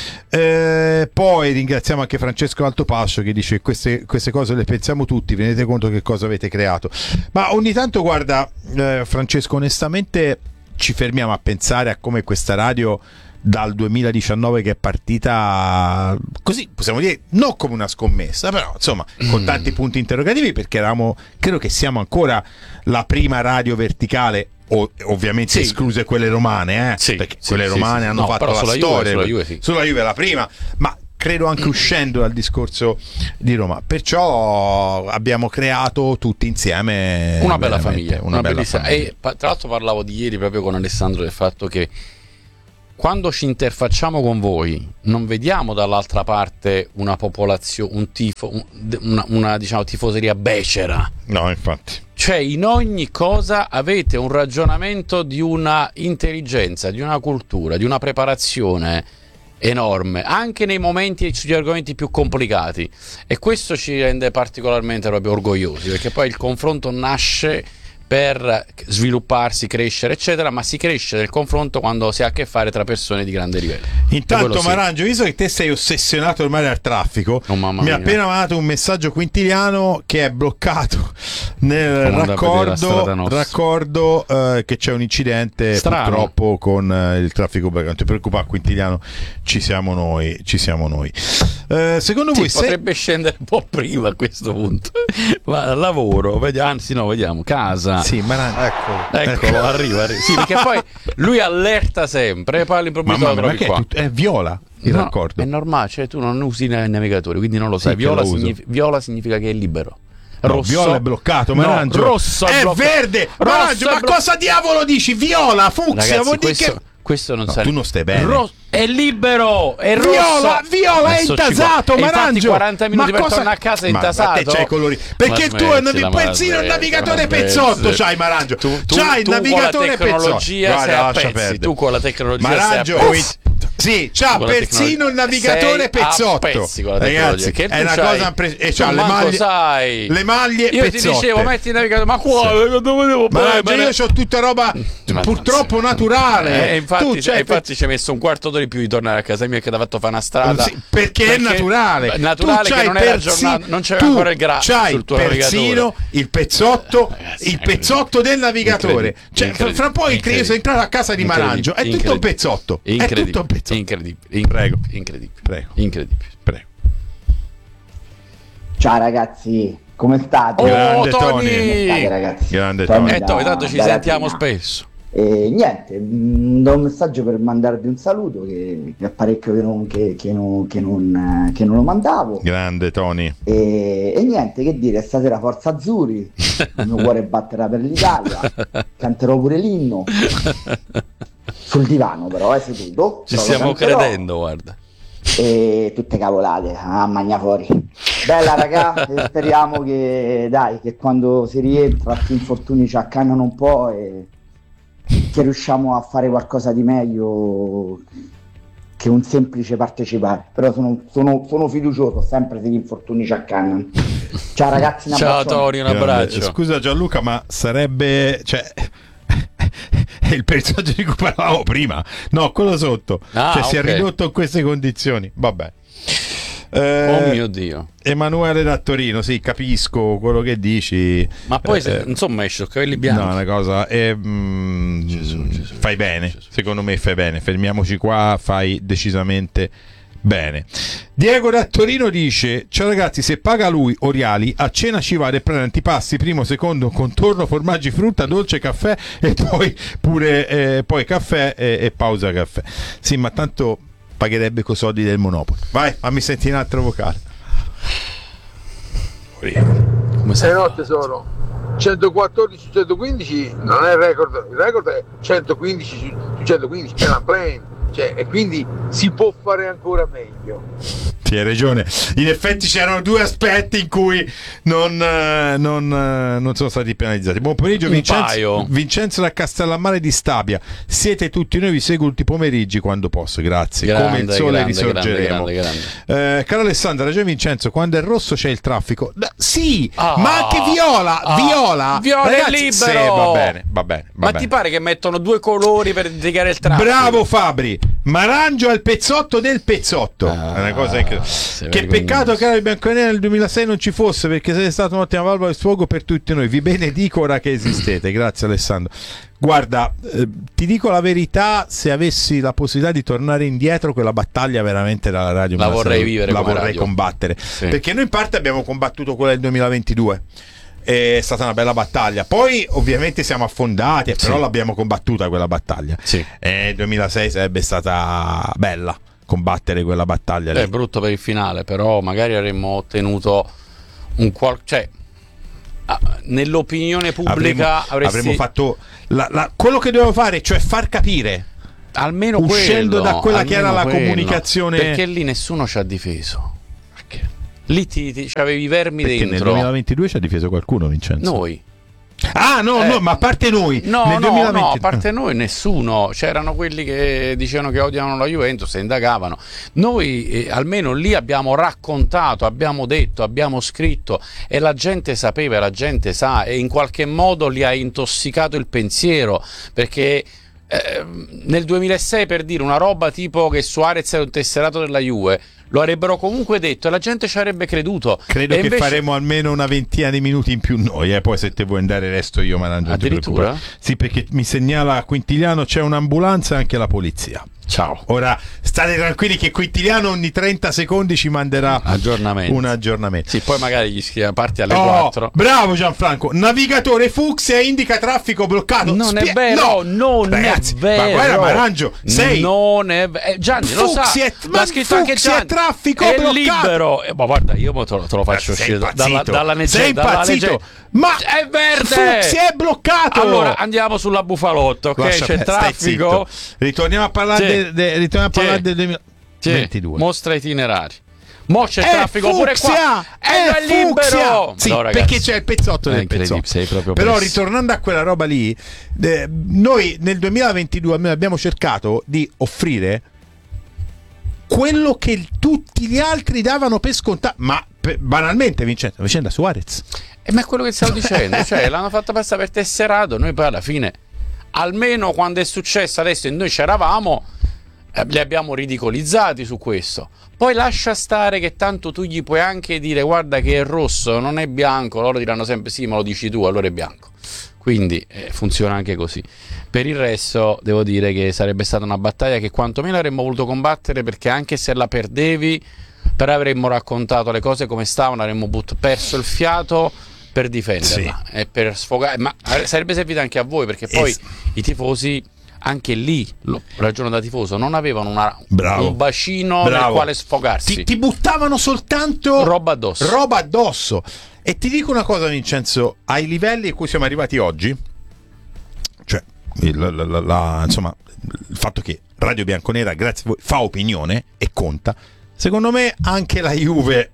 Poi ringraziamo anche Francesco Altopascio che dice queste cose le pensiamo tutti, vi rendete conto che cosa avete creato. Ma ogni tanto, guarda, Francesco, onestamente ci fermiamo a pensare a come questa radio dal 2019 che è partita così, possiamo dire, non come una scommessa, però insomma con tanti punti interrogativi, perché credo che siamo ancora la prima radio verticale, ovviamente escluse quelle romane, perché quelle romane hanno fatto la storia, sulla Juve la prima, ma credo anche uscendo dal discorso di Roma, perciò abbiamo creato tutti insieme una bella famiglia, una bella famiglia. E tra l'altro parlavo di ieri proprio con Alessandro del fatto che quando ci interfacciamo con voi non vediamo dall'altra parte una popolazione, un tifo, una diciamo tifoseria becera. No, infatti. Cioè in ogni cosa avete un ragionamento di una intelligenza, di una cultura, di una preparazione enorme, anche nei momenti sugli argomenti più complicati, e questo ci rende particolarmente proprio orgogliosi, perché poi il confronto nasce per svilupparsi, crescere eccetera, ma si cresce nel confronto quando si ha a che fare tra persone di grande livello. Intanto Marangio, visto che te sei ossessionato ormai dal traffico, mi ha appena mandato un messaggio Quintiliano che è bloccato nel raccordo che c'è un incidente purtroppo con il traffico. Non ti preoccupare Quintiliano, ci siamo noi. Secondo voi potrebbe scendere un po' prima a questo punto? Ma lavoro, vediamo casa. Sì, ma eccolo, arriva. Sì, perché poi lui allerta sempre, poi all'improvviso lo trovi qua. È viola il raccordo. È normale, cioè tu non usi il navigatore, quindi non lo sai. Viola significa che è libero. Rosso, viola è bloccato, Marangio. Rosso è verde. Marangio, ma cosa diavolo dici? Viola, fucsia, vuol dire che questo non sai. Tu non stai bene. È libero, è rosso. Viola è intasato, Marangio. 40 minuti per tornare a casa è intasato. Ma c'hai i colori. Perché tu persino il navigatore pezzotto c'hai, Marangio. C'hai il navigatore pezzotto. Tu con la tecnologia Marangio, sì, c'ha persino il navigatore pezzotto. Ragazzi, è una cosa e c'ha le maglie io pezzotte. Ti dicevo metti il navigatore, ma quale dove devo prendere? Io c'ho tutta roba purtroppo naturale. Infatti ci hai messo un quarto d'ora in più di tornare a casa mia, che ti ha fatto fare una strada perché è naturale che non era aggiornato, non c'era ancora il grasso sul tuo navigatore. Il pezzotto del navigatore, cioè fra poi se entrare a casa di Marangio è tutto un pezzotto, incredibile. Prego. Ciao ragazzi, come state? Grande Tony. Come state, ragazzi? Grande Tony. Tanto ci sentiamo spesso. Niente, do un messaggio per mandarvi un saluto che è parecchio che non lo mandavo. Grande Tony. E niente, che dire, stasera Forza Azzurri, il mio cuore batterà per l'Italia, canterò pure l'inno sul divano, però seduto. Ci stiamo credendo, guarda. E tutte cavolate a magna fuori. Bella raga, e speriamo che quando si rientra questi infortuni ci accannano un po' e che riusciamo a fare qualcosa di meglio che un semplice partecipare. Però sono fiducioso sempre se gli infortuni ci accannano. Ciao ragazzi, ciao Tony, un abbraccio. Scusa Gianluca, ma sarebbe il personaggio di cui parlavamo prima, no, quello sotto, si è ridotto in queste condizioni, vabbè. Oh mio Dio. Emanuele da Torino, sì, capisco quello che dici, ma poi insomma esce capelli bianchi. No, una cosa fai bene, secondo me fai bene, fermiamoci qua, fai decisamente bene. Diego da Torino dice: ciao ragazzi, se paga lui Oriali a cena ci vade e prende antipasti, primo, secondo, contorno, formaggi, frutta, dolce, caffè e poi pure poi caffè e pausa caffè. Sì, ma tanto pagherebbe coi soldi del Monopoli. Vai, fammi sentire un altro vocale. Come sei? No tesoro, 114 su 115 non è il record è 115 su 115, è una plane, cioè, e quindi si può fare ancora meglio. Sì, hai ragione. In effetti c'erano due aspetti in cui non sono stati penalizzati. Buon pomeriggio, Vincenzo da Castellammare di Stabia. Siete tutti noi, vi seguo tutti i pomeriggi quando posso. Grazie. Come il sole risorgeremo. Caro Alessandro, ragione Vincenzo, quando è rosso c'è il traffico. Sì, ma anche viola ragazzi, è libero. Sì, va bene. Ti pare che mettono due colori per indicare il traffico? Bravo Fabri. Marangio è il pezzotto del pezzotto. È una cosa incredibile. Che peccato che il bianconero nel 2006 non ci fosse, perché siete stata un'ottima valvola di sfogo per tutti noi. Vi benedico ora che esistete. Grazie Alessandro. Guarda, ti dico la verità, se avessi la possibilità di tornare indietro, quella battaglia veramente dalla radio la vorrei vivere, la vorrei combattere, sì. Perché noi in parte abbiamo combattuto quella del 2022. È stata una bella battaglia. Poi ovviamente siamo affondati, però l'abbiamo combattuta quella battaglia. Sì. 2006 sarebbe stata bella combattere quella battaglia lì. È brutto per il finale, però magari avremmo ottenuto nell'opinione pubblica avremmo fatto quello che dovevo fare, cioè far capire almeno uscendo da quella che era la comunicazione, perché lì nessuno ci ha difeso. Lì c'avevi i vermi perché dentro. Nel 2022 ci ha difeso qualcuno, Vincenzo? Noi. No, ma a parte noi. No, a parte noi nessuno. C'erano quelli che dicevano che odiano la Juventus e indagavano. Noi almeno lì abbiamo raccontato, abbiamo detto, abbiamo scritto e la gente sapeva, la gente sa, e in qualche modo li ha intossicato il pensiero, perché nel 2006, per dire una roba tipo che Suarez è un tesserato della Juve, lo avrebbero comunque detto e la gente ci avrebbe creduto. Credo che faremo almeno una ventina di minuti in più noi, poi se te vuoi andare resto io Marangio. Addirittura? Sì, perché mi segnala Quintiliano c'è un'ambulanza e anche la polizia. Ciao. Ora state tranquilli che Quintiliano ogni 30 secondi ci manderà un aggiornamento. Sì, poi magari gli scrive parti alle 4. Bravo Gianfranco. Navigatore fucsia indica traffico bloccato. Non è vero, ragazzi, è vero. Ma guarda Marangio, non è vero. Gianni lo sa. L'ha scritto anche Gianni. Traffico è bloccato. Libero. Ma guarda, io te lo faccio uscire dalla leggenda. Sei impazzito. Ma è verde. Fucsia è bloccato. Allora andiamo sulla Bufalotto, ok? C'è traffico. Ritorniamo a parlare del 2022. Mostra itinerari. Mo c'è traffico pure qua. È libero. Sì, no, perché c'è il pezzotto del pezzotto. Però ritornando a quella roba lì, noi nel 2022 abbiamo cercato di offrire quello che tutti gli altri davano per scontato, ma banalmente Vincenzo, la vicenda Suarez. Ma è quello che stavo dicendo, cioè l'hanno fatta passare per tesserato, noi poi alla fine, almeno quando è successo adesso e noi c'eravamo, li abbiamo ridicolizzati su questo. Poi lascia stare che tanto tu gli puoi anche dire guarda che è rosso, non è bianco, loro diranno sempre sì ma lo dici tu, allora è bianco. Quindi funziona anche così. Per il resto devo dire che sarebbe stata una battaglia che quantomeno avremmo voluto combattere, perché anche se la perdevi, però avremmo raccontato le cose come stavano, avremmo perso il fiato per difenderla e per sfogare, ma sarebbe servita anche a voi, perché poi i tifosi anche lì, ragiono da tifoso, non avevano un bacino nel quale sfogarsi, ti buttavano soltanto roba addosso. E ti dico una cosa Vincenzo, ai livelli a cui siamo arrivati oggi, cioè insomma il fatto che Radio Bianconera grazie a voi fa opinione e conta, secondo me anche la Juve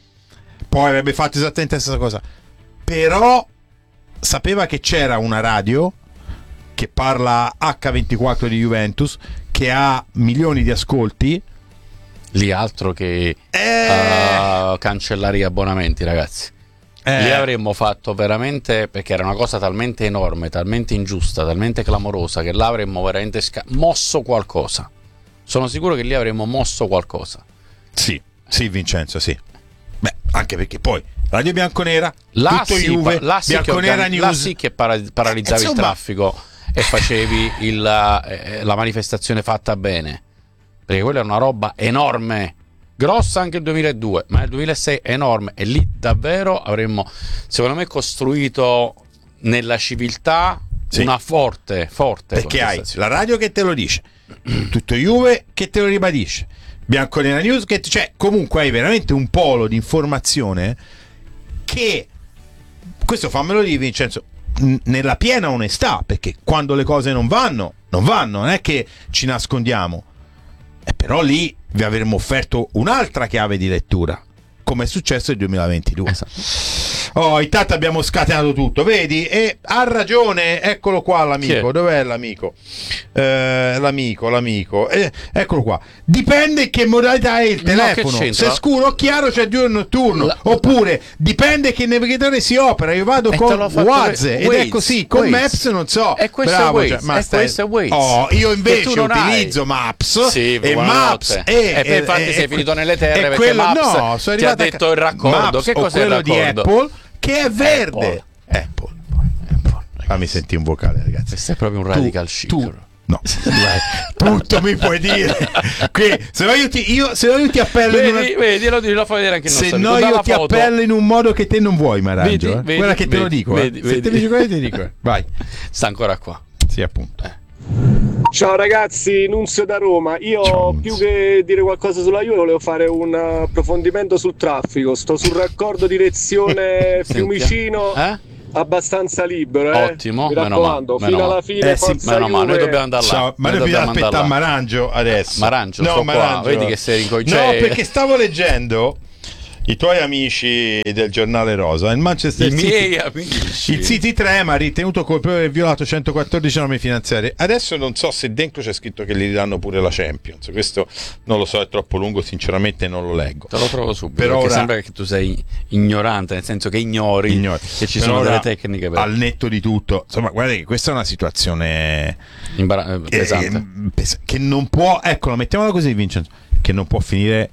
poi avrebbe fatto esattamente la stessa cosa, però sapeva che c'era una radio che parla H24 di Juventus, che ha milioni di ascolti. Lì altro che cancellare gli abbonamenti, ragazzi. Lì avremmo fatto veramente, perché era una cosa talmente enorme, talmente ingiusta, talmente clamorosa, che là avremmo veramente mosso qualcosa. Sono sicuro che lì avremmo mosso qualcosa. Sì Vincenzo, sì. Beh, anche perché poi Radio Bianconera, tutto sì, Juve, Bianconera News. Là sì che paralizzavi il traffico e facevi la manifestazione fatta bene, perché quella è una roba enorme, grossa anche il 2002, ma nel 2006 enorme, e lì davvero avremmo, secondo me, costruito nella civiltà una forte perché hai la radio che te lo dice, tutto Juve che te lo ribadisce, Bianconera News che cioè comunque hai veramente un polo di informazione che, questo fammelo dire Vincenzo, nella piena onestà, perché quando le cose non vanno, non è che ci nascondiamo. Però lì vi avremmo offerto un'altra chiave di lettura, come è successo nel 2022. Intanto abbiamo scatenato tutto, vedi? E ha ragione, eccolo qua l'amico. Dov'è l'amico? L'amico. Eccolo qua. Dipende che modalità è il telefono. Se scuro o chiaro c'è diurno notturno. Oppure dipende che navigatore si opera. Io vado con Waze ed è così. Con Maps non so. E questo è Waze. Io invece utilizzo Maps. E Maps e infatti sei finito nelle terre perché Maps ti ha detto il raccordo. Che cos'è il raccordo? Di Apple, che è verde. Apple. Fammi sentire un vocale, ragazzi. Questo è proprio un radical chic. No, tutto mi puoi dire. Qui, se no io ti appello. Vedi, lo fai vedere anche il nostro. Se no io ti appello in un modo che te non vuoi, Marangio. Guarda che te lo dico. Se te mi dici quello ti dico. Vai. Sta ancora qua. Sì, appunto. Ciao ragazzi, Nunzio da Roma. Io più che dire qualcosa sulla Juve volevo fare un approfondimento sul traffico. Sto sul raccordo direzione Fiumicino, abbastanza libero. Ottimo, mi raccomando, fino alla fine. Meno male, noi dobbiamo andare là. Ma noi dobbiamo aspettare Marangio adesso. Marangio, qua. Vedi che sei No, perché stavo leggendo i tuoi amici del giornale Rosa, il Manchester City, miei amici. Il City trema, ritenuto colpevole di aver violato 114 norme finanziarie. Adesso non so se dentro c'è scritto che gli ridanno pure la Champions, questo non lo so, è troppo lungo, sinceramente non lo leggo. Te lo trovo subito, però perché sembra che tu sei ignorante, nel senso che ignori che ci sono delle tecniche per... al netto di tutto. Insomma, guardate che questa è una situazione pesante, che non può, ecco, mettiamola così, Vincenzo, che non può finire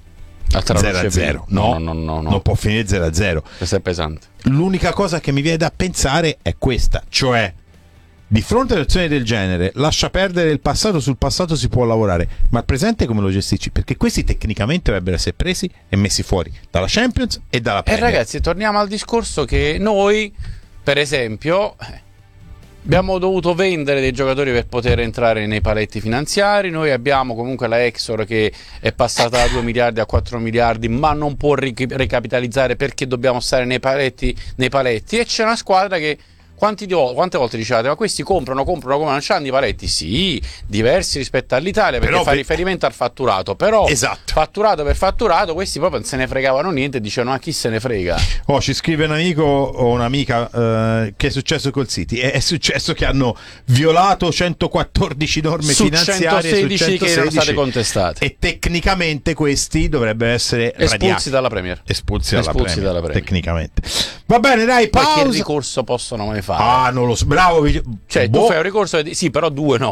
0-0. No, non può finire 0-0. Questo è pesante. L'unica cosa che mi viene da pensare è questa, cioè di fronte ad azioni del genere lascia perdere il passato, sul passato si può lavorare, ma il presente come lo gestisci? Perché questi tecnicamente dovrebbero essere presi e messi fuori dalla Champions e dalla Premier. E ragazzi, torniamo al discorso che noi, per esempio, abbiamo dovuto vendere dei giocatori per poter entrare nei paletti finanziari. Noi abbiamo comunque la Exor che è passata da 2 miliardi a 4 miliardi, ma non può ricapitalizzare perché dobbiamo stare nei paletti. E c'è una squadra che quante volte dicevate, ma questi comprano come non c'hanno i paletti? Sì, diversi rispetto all'Italia, perché fa riferimento al fatturato, però fatturato per fatturato questi proprio non se ne fregavano niente e dicevano a chi se ne frega. Ci scrive un amico o un'amica che è successo col City, è successo che hanno violato 114 norme finanziarie 116 su 116 che erano state contestate, e tecnicamente questi dovrebbero essere espulsi dalla Premier, dalla Premier tecnicamente. Va bene, dai, pausa. Ma che ricorso possono mai fare? Non lo so, bravo. Cioè, tu fai un ricorso, sì, però 2 no.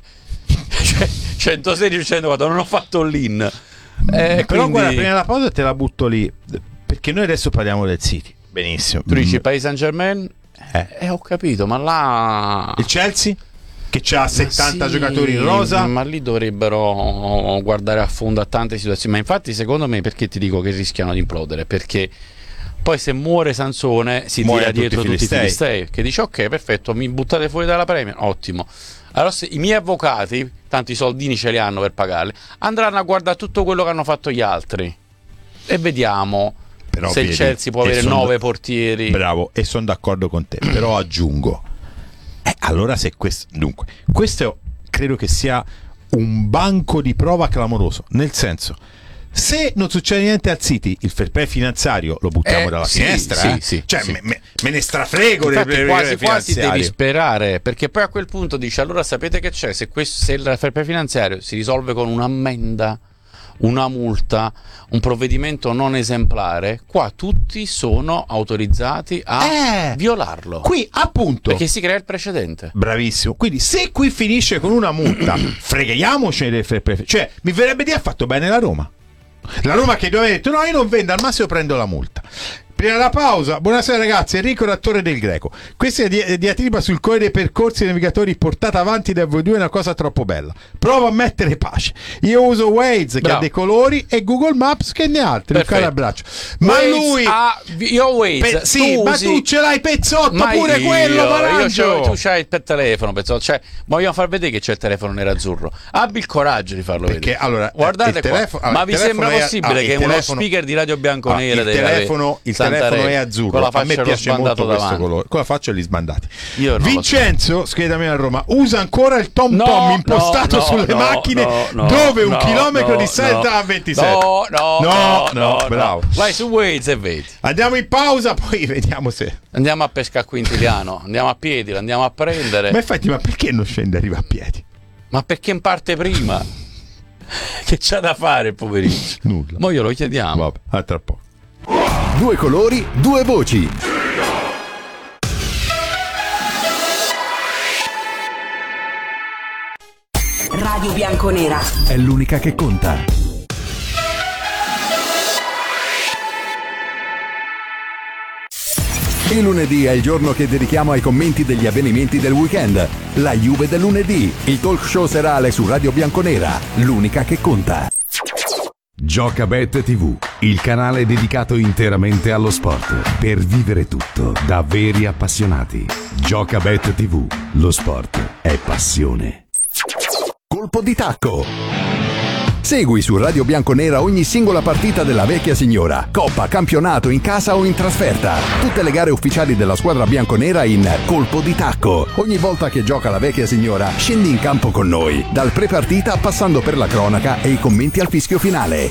116 104, non ho fatto l'in. Però quindi... guarda, prima della pausa te la butto lì, perché noi adesso parliamo del City. Benissimo. Tu dici Paris Saint-Germain? Ho capito, ma là... Il Chelsea? Che c'ha 70 giocatori in rosa? Ma lì dovrebbero guardare a fondo a tante situazioni. Ma infatti, secondo me, perché ti dico che rischiano di implodere? Perché... poi se muore Sansone si tira dietro tutti i filistei, che dice ok, perfetto, mi buttate fuori dalla Premier, ottimo. Allora se i miei avvocati, tanti soldini ce li hanno per pagarli, andranno a guardare tutto quello che hanno fatto gli altri e vediamo se il Chelsea può avere 9 portieri. Bravo, e sono d'accordo con te, però aggiungo, allora se questo, dunque, questo credo che sia un banco di prova clamoroso, nel senso, se non succede niente al City, il fair play finanziario lo buttiamo dalla finestra. Sì, cioè, me ne strafrego. Quasi devi sperare, perché poi a quel punto dici, allora sapete che c'è? Se il fair play finanziario si risolve con un'ammenda, una multa, un provvedimento non esemplare, qua tutti sono autorizzati a violarlo. Qui appunto, perché si crea il precedente. Bravissimo. Quindi se qui finisce con una multa, freghiamoci del fair play. Cioè, mi verrebbe di ha fatto bene la Roma. La Roma che doveva detto no, io non vendo, al massimo prendo la multa. Prima della pausa, buonasera ragazzi, Enrico Rattore del Greco. Questa è diatriba sul cuore dei percorsi navigatori portata avanti da voi due, è una cosa troppo bella. Provo a mettere pace. Io uso Waze che ha dei colori e Google Maps che ne ha altri. Un caro abbraccio. Ma Waze lui io Waze sì, ma tu ce l'hai pezzotto pure quello, Marangio. Tu c'hai il telefono pezzotto, cioè voglio far vedere che c'è il telefono nerazzurro. Abbi il coraggio di farlo vedere. Allora, guardate qua. Ma vi sembra possibile che uno speaker di Radio Bianconera il telefono telefono è azzurro. A me piace molto questo colore. Con la faccia e li sbandati. Vincenzo, schedami a Roma, usa ancora il Tom impostato sulle macchine dove 1 chilometro di strada a 27. No, bravo. Vai su Waze e vedi. Andiamo in pausa, poi vediamo se andiamo a pesca a Quintiliano, andiamo a piedi, lo andiamo a prendere. Ma infatti, ma perché non scende e arriva a piedi? Ma perché in parte prima? Che c'ha da fare, poverino? Nulla. Mo glielo chiediamo. Vabbè, a tra poco. 2 colori, 2 voci. Radio Bianconera è l'unica che conta. Il lunedì è il giorno che dedichiamo ai commenti degli avvenimenti del weekend. La Juve del lunedì, il talk show serale su Radio Bianconera, l'unica che conta. Giocabet TV, il canale dedicato interamente allo sport, per vivere tutto da veri appassionati. Giocabet TV, lo sport è passione. Colpo di tacco. Segui su Radio Bianconera ogni singola partita della vecchia signora, coppa, campionato, in casa o in trasferta. Tutte le gare ufficiali della squadra bianconera in Colpo di tacco. Ogni volta che gioca la vecchia signora, scendi in campo con noi, dal pre-partita passando per la cronaca e i commenti al fischio finale.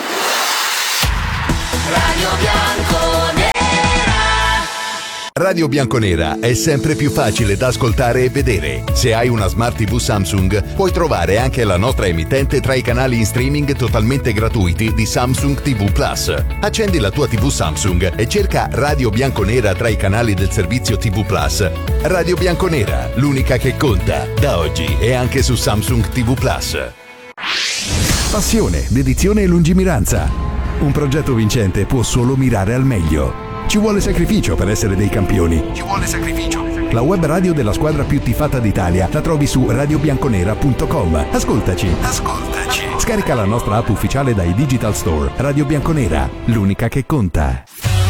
Radio Bianconera. Radio Bianconera è sempre più facile da ascoltare e vedere. Se hai una Smart TV Samsung, puoi trovare anche la nostra emittente tra i canali in streaming totalmente gratuiti di Samsung TV Plus. Accendi la tua TV Samsung e cerca Radio Bianconera tra i canali del servizio TV Plus. Radio Bianconera, l'unica che conta, da oggi e anche su Samsung TV Plus. Passione, dedizione e lungimiranza. Un progetto vincente può solo mirare al meglio. Ci vuole sacrificio per essere dei campioni. Ci vuole sacrificio. La web radio della squadra più tifata d'Italia la trovi su radiobianconera.com. Ascoltaci. Scarica la nostra app ufficiale dai Digital Store. Radio Bianconera, l'unica che conta.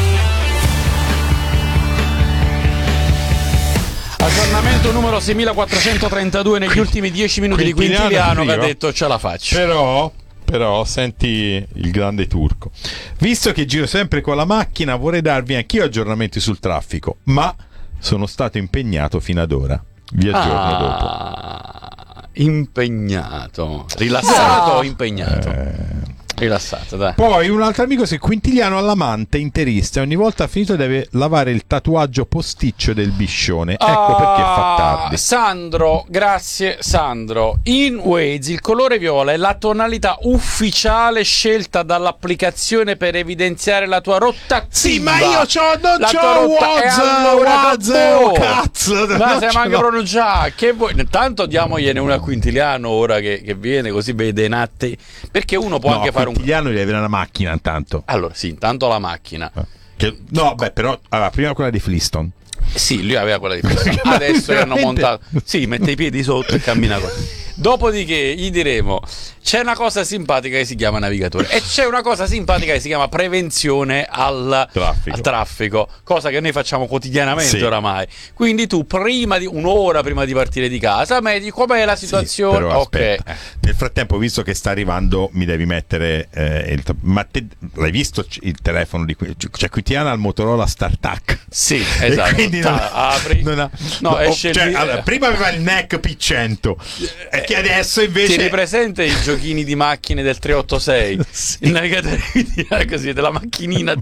Aggiornamento numero 6432 negli ultimi 10 minuti di Quintiliano che ha detto ce la faccio. Però senti il grande turco. Visto che giro sempre con la macchina, vorrei darvi anch'io aggiornamenti sul traffico, ma sono stato impegnato fino ad ora. Vi aggiorno dopo. Impegnato. Rilassato o impegnato? Rilassato, dai. Poi un altro amico si è Quintiliano all'amante interista e ogni volta finito deve lavare il tatuaggio posticcio del biscione. Ecco perché fa tardi. Sandro, grazie Sandro. In Waze il colore viola è la tonalità ufficiale scelta dall'applicazione per evidenziare la tua rotta. Sì, ma io non c'ho Waze, cazzo. Ma se manca pronunciare, che vuoi? Intanto diamogliene una a Quintiliano ora che viene, così vede in atti, perché uno può anche fare Quintiliano deve avere una macchina intanto. Allora sì, intanto la macchina. Però aveva prima quella di Flintstone. Sì, lui aveva quella di Flintstone. Adesso hanno montato. Sì, mette i piedi sotto e cammina così. Dopodiché gli diremo: c'è una cosa simpatica che si chiama navigatore e c'è una cosa simpatica che si chiama prevenzione al traffico, cosa che noi facciamo quotidianamente oramai. Quindi tu un'ora prima di partire di casa vedi com'è la situazione. Però, ok. Nel frattempo, visto che sta arrivando, mi devi mettere ma te l'hai visto il telefono di cioè Quintiliano al Motorola StarTAC? Sì, esatto. Quindi apri. Esce allora, prima aveva il NEC P100 e che adesso invece ti ripresente i giochini di macchine del 386? Sì. Il navigatore così della macchinina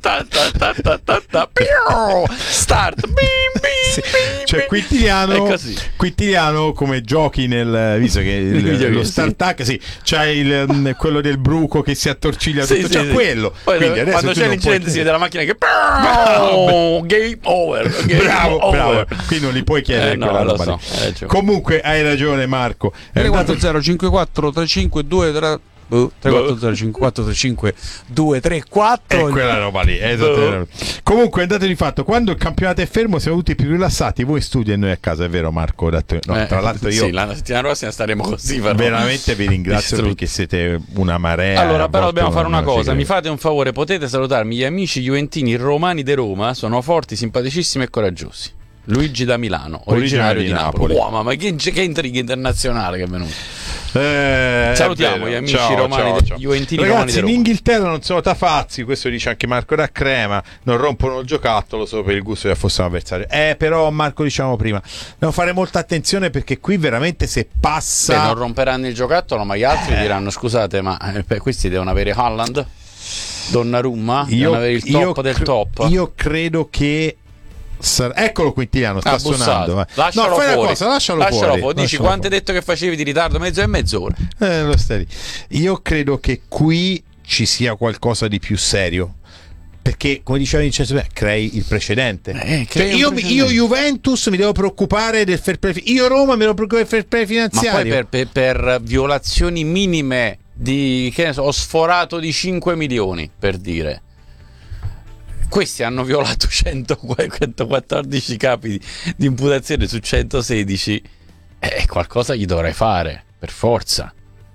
start cioè Quintiliano come giochi nel visto che lo StarTAC c'è quello del bruco che si attorciglia tutto, c'è quello. Poi quindi quando c'è l'incidente si vede la macchina che game over. Bravo. Qui non li puoi chiedere quella roba lì. Comunque hai ragione Marco. 34054 352 3405435 234 è quella roba lì, comunque è dato di fatto, quando il campionato è fermo siamo tutti più rilassati, voi studi e noi a casa, è vero Marco? Tra l'altro io la settimana prossima staremo così, veramente vi ringrazio perché siete una marea. Allora però dobbiamo fare una cosa, mi fate un favore, potete salutarmi gli amici juventini romani di Roma, sono forti, simpaticissimi e coraggiosi. Luigi da Milano, originario di Napoli. Ma che intriga internazionale che è venuto. Salutiamo gli amici romani, juventini romani di Ragazzi, Roma. in Inghilterra non sono tafazzi, questo dice anche Marco da Crema, non rompono il giocattolo solo per il gusto che fosse un avversario. Però Marco, diciamo prima, dobbiamo fare molta attenzione perché qui veramente se passa non romperanno il giocattolo, ma gli altri diranno scusate, ma questi devono avere Haaland, Donnarumma, devono avere il top del top. Io credo che eccolo Quintiliano, sta suonando. Lascialo fuori. Lascialo fuori. Dici quanto hai detto che facevi di ritardo? Mezzo e mezz'ora. Lo stai lì. Io credo che qui ci sia qualcosa di più serio. Perché, come diceva Vincenzo, crei il precedente. Io Juventus mi devo preoccupare del fair play. Io Roma mi devo preoccupare del fair play finanziario. Ma poi per violazioni minime di, che ne so, ho sforato di 5 milioni, per dire. Questi hanno violato 114 capi di imputazione su 116. Qualcosa gli dovrei fare, per forza.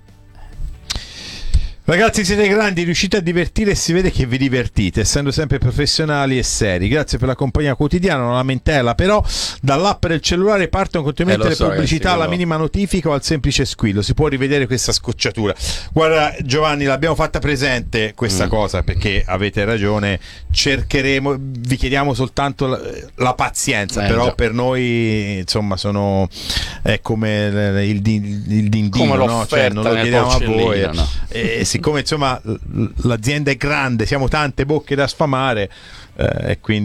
Ragazzi, siete grandi, riuscite a divertire e si vede che vi divertite, essendo sempre professionali e seri. Grazie per la compagnia quotidiana, una lamentela, però dall'app del cellulare partono continuamente le pubblicità alla minima notifica o al semplice squillo. Si può rivedere questa scocciatura. Guarda Giovanni, l'abbiamo fatta presente questa cosa perché avete ragione, cercheremo, vi chiediamo soltanto la pazienza, però per noi insomma è come il dindino, come no? Cioè, non lo chiediamo a voi, no? Siccome insomma l'azienda è grande, siamo tante bocche da sfamare, e quindi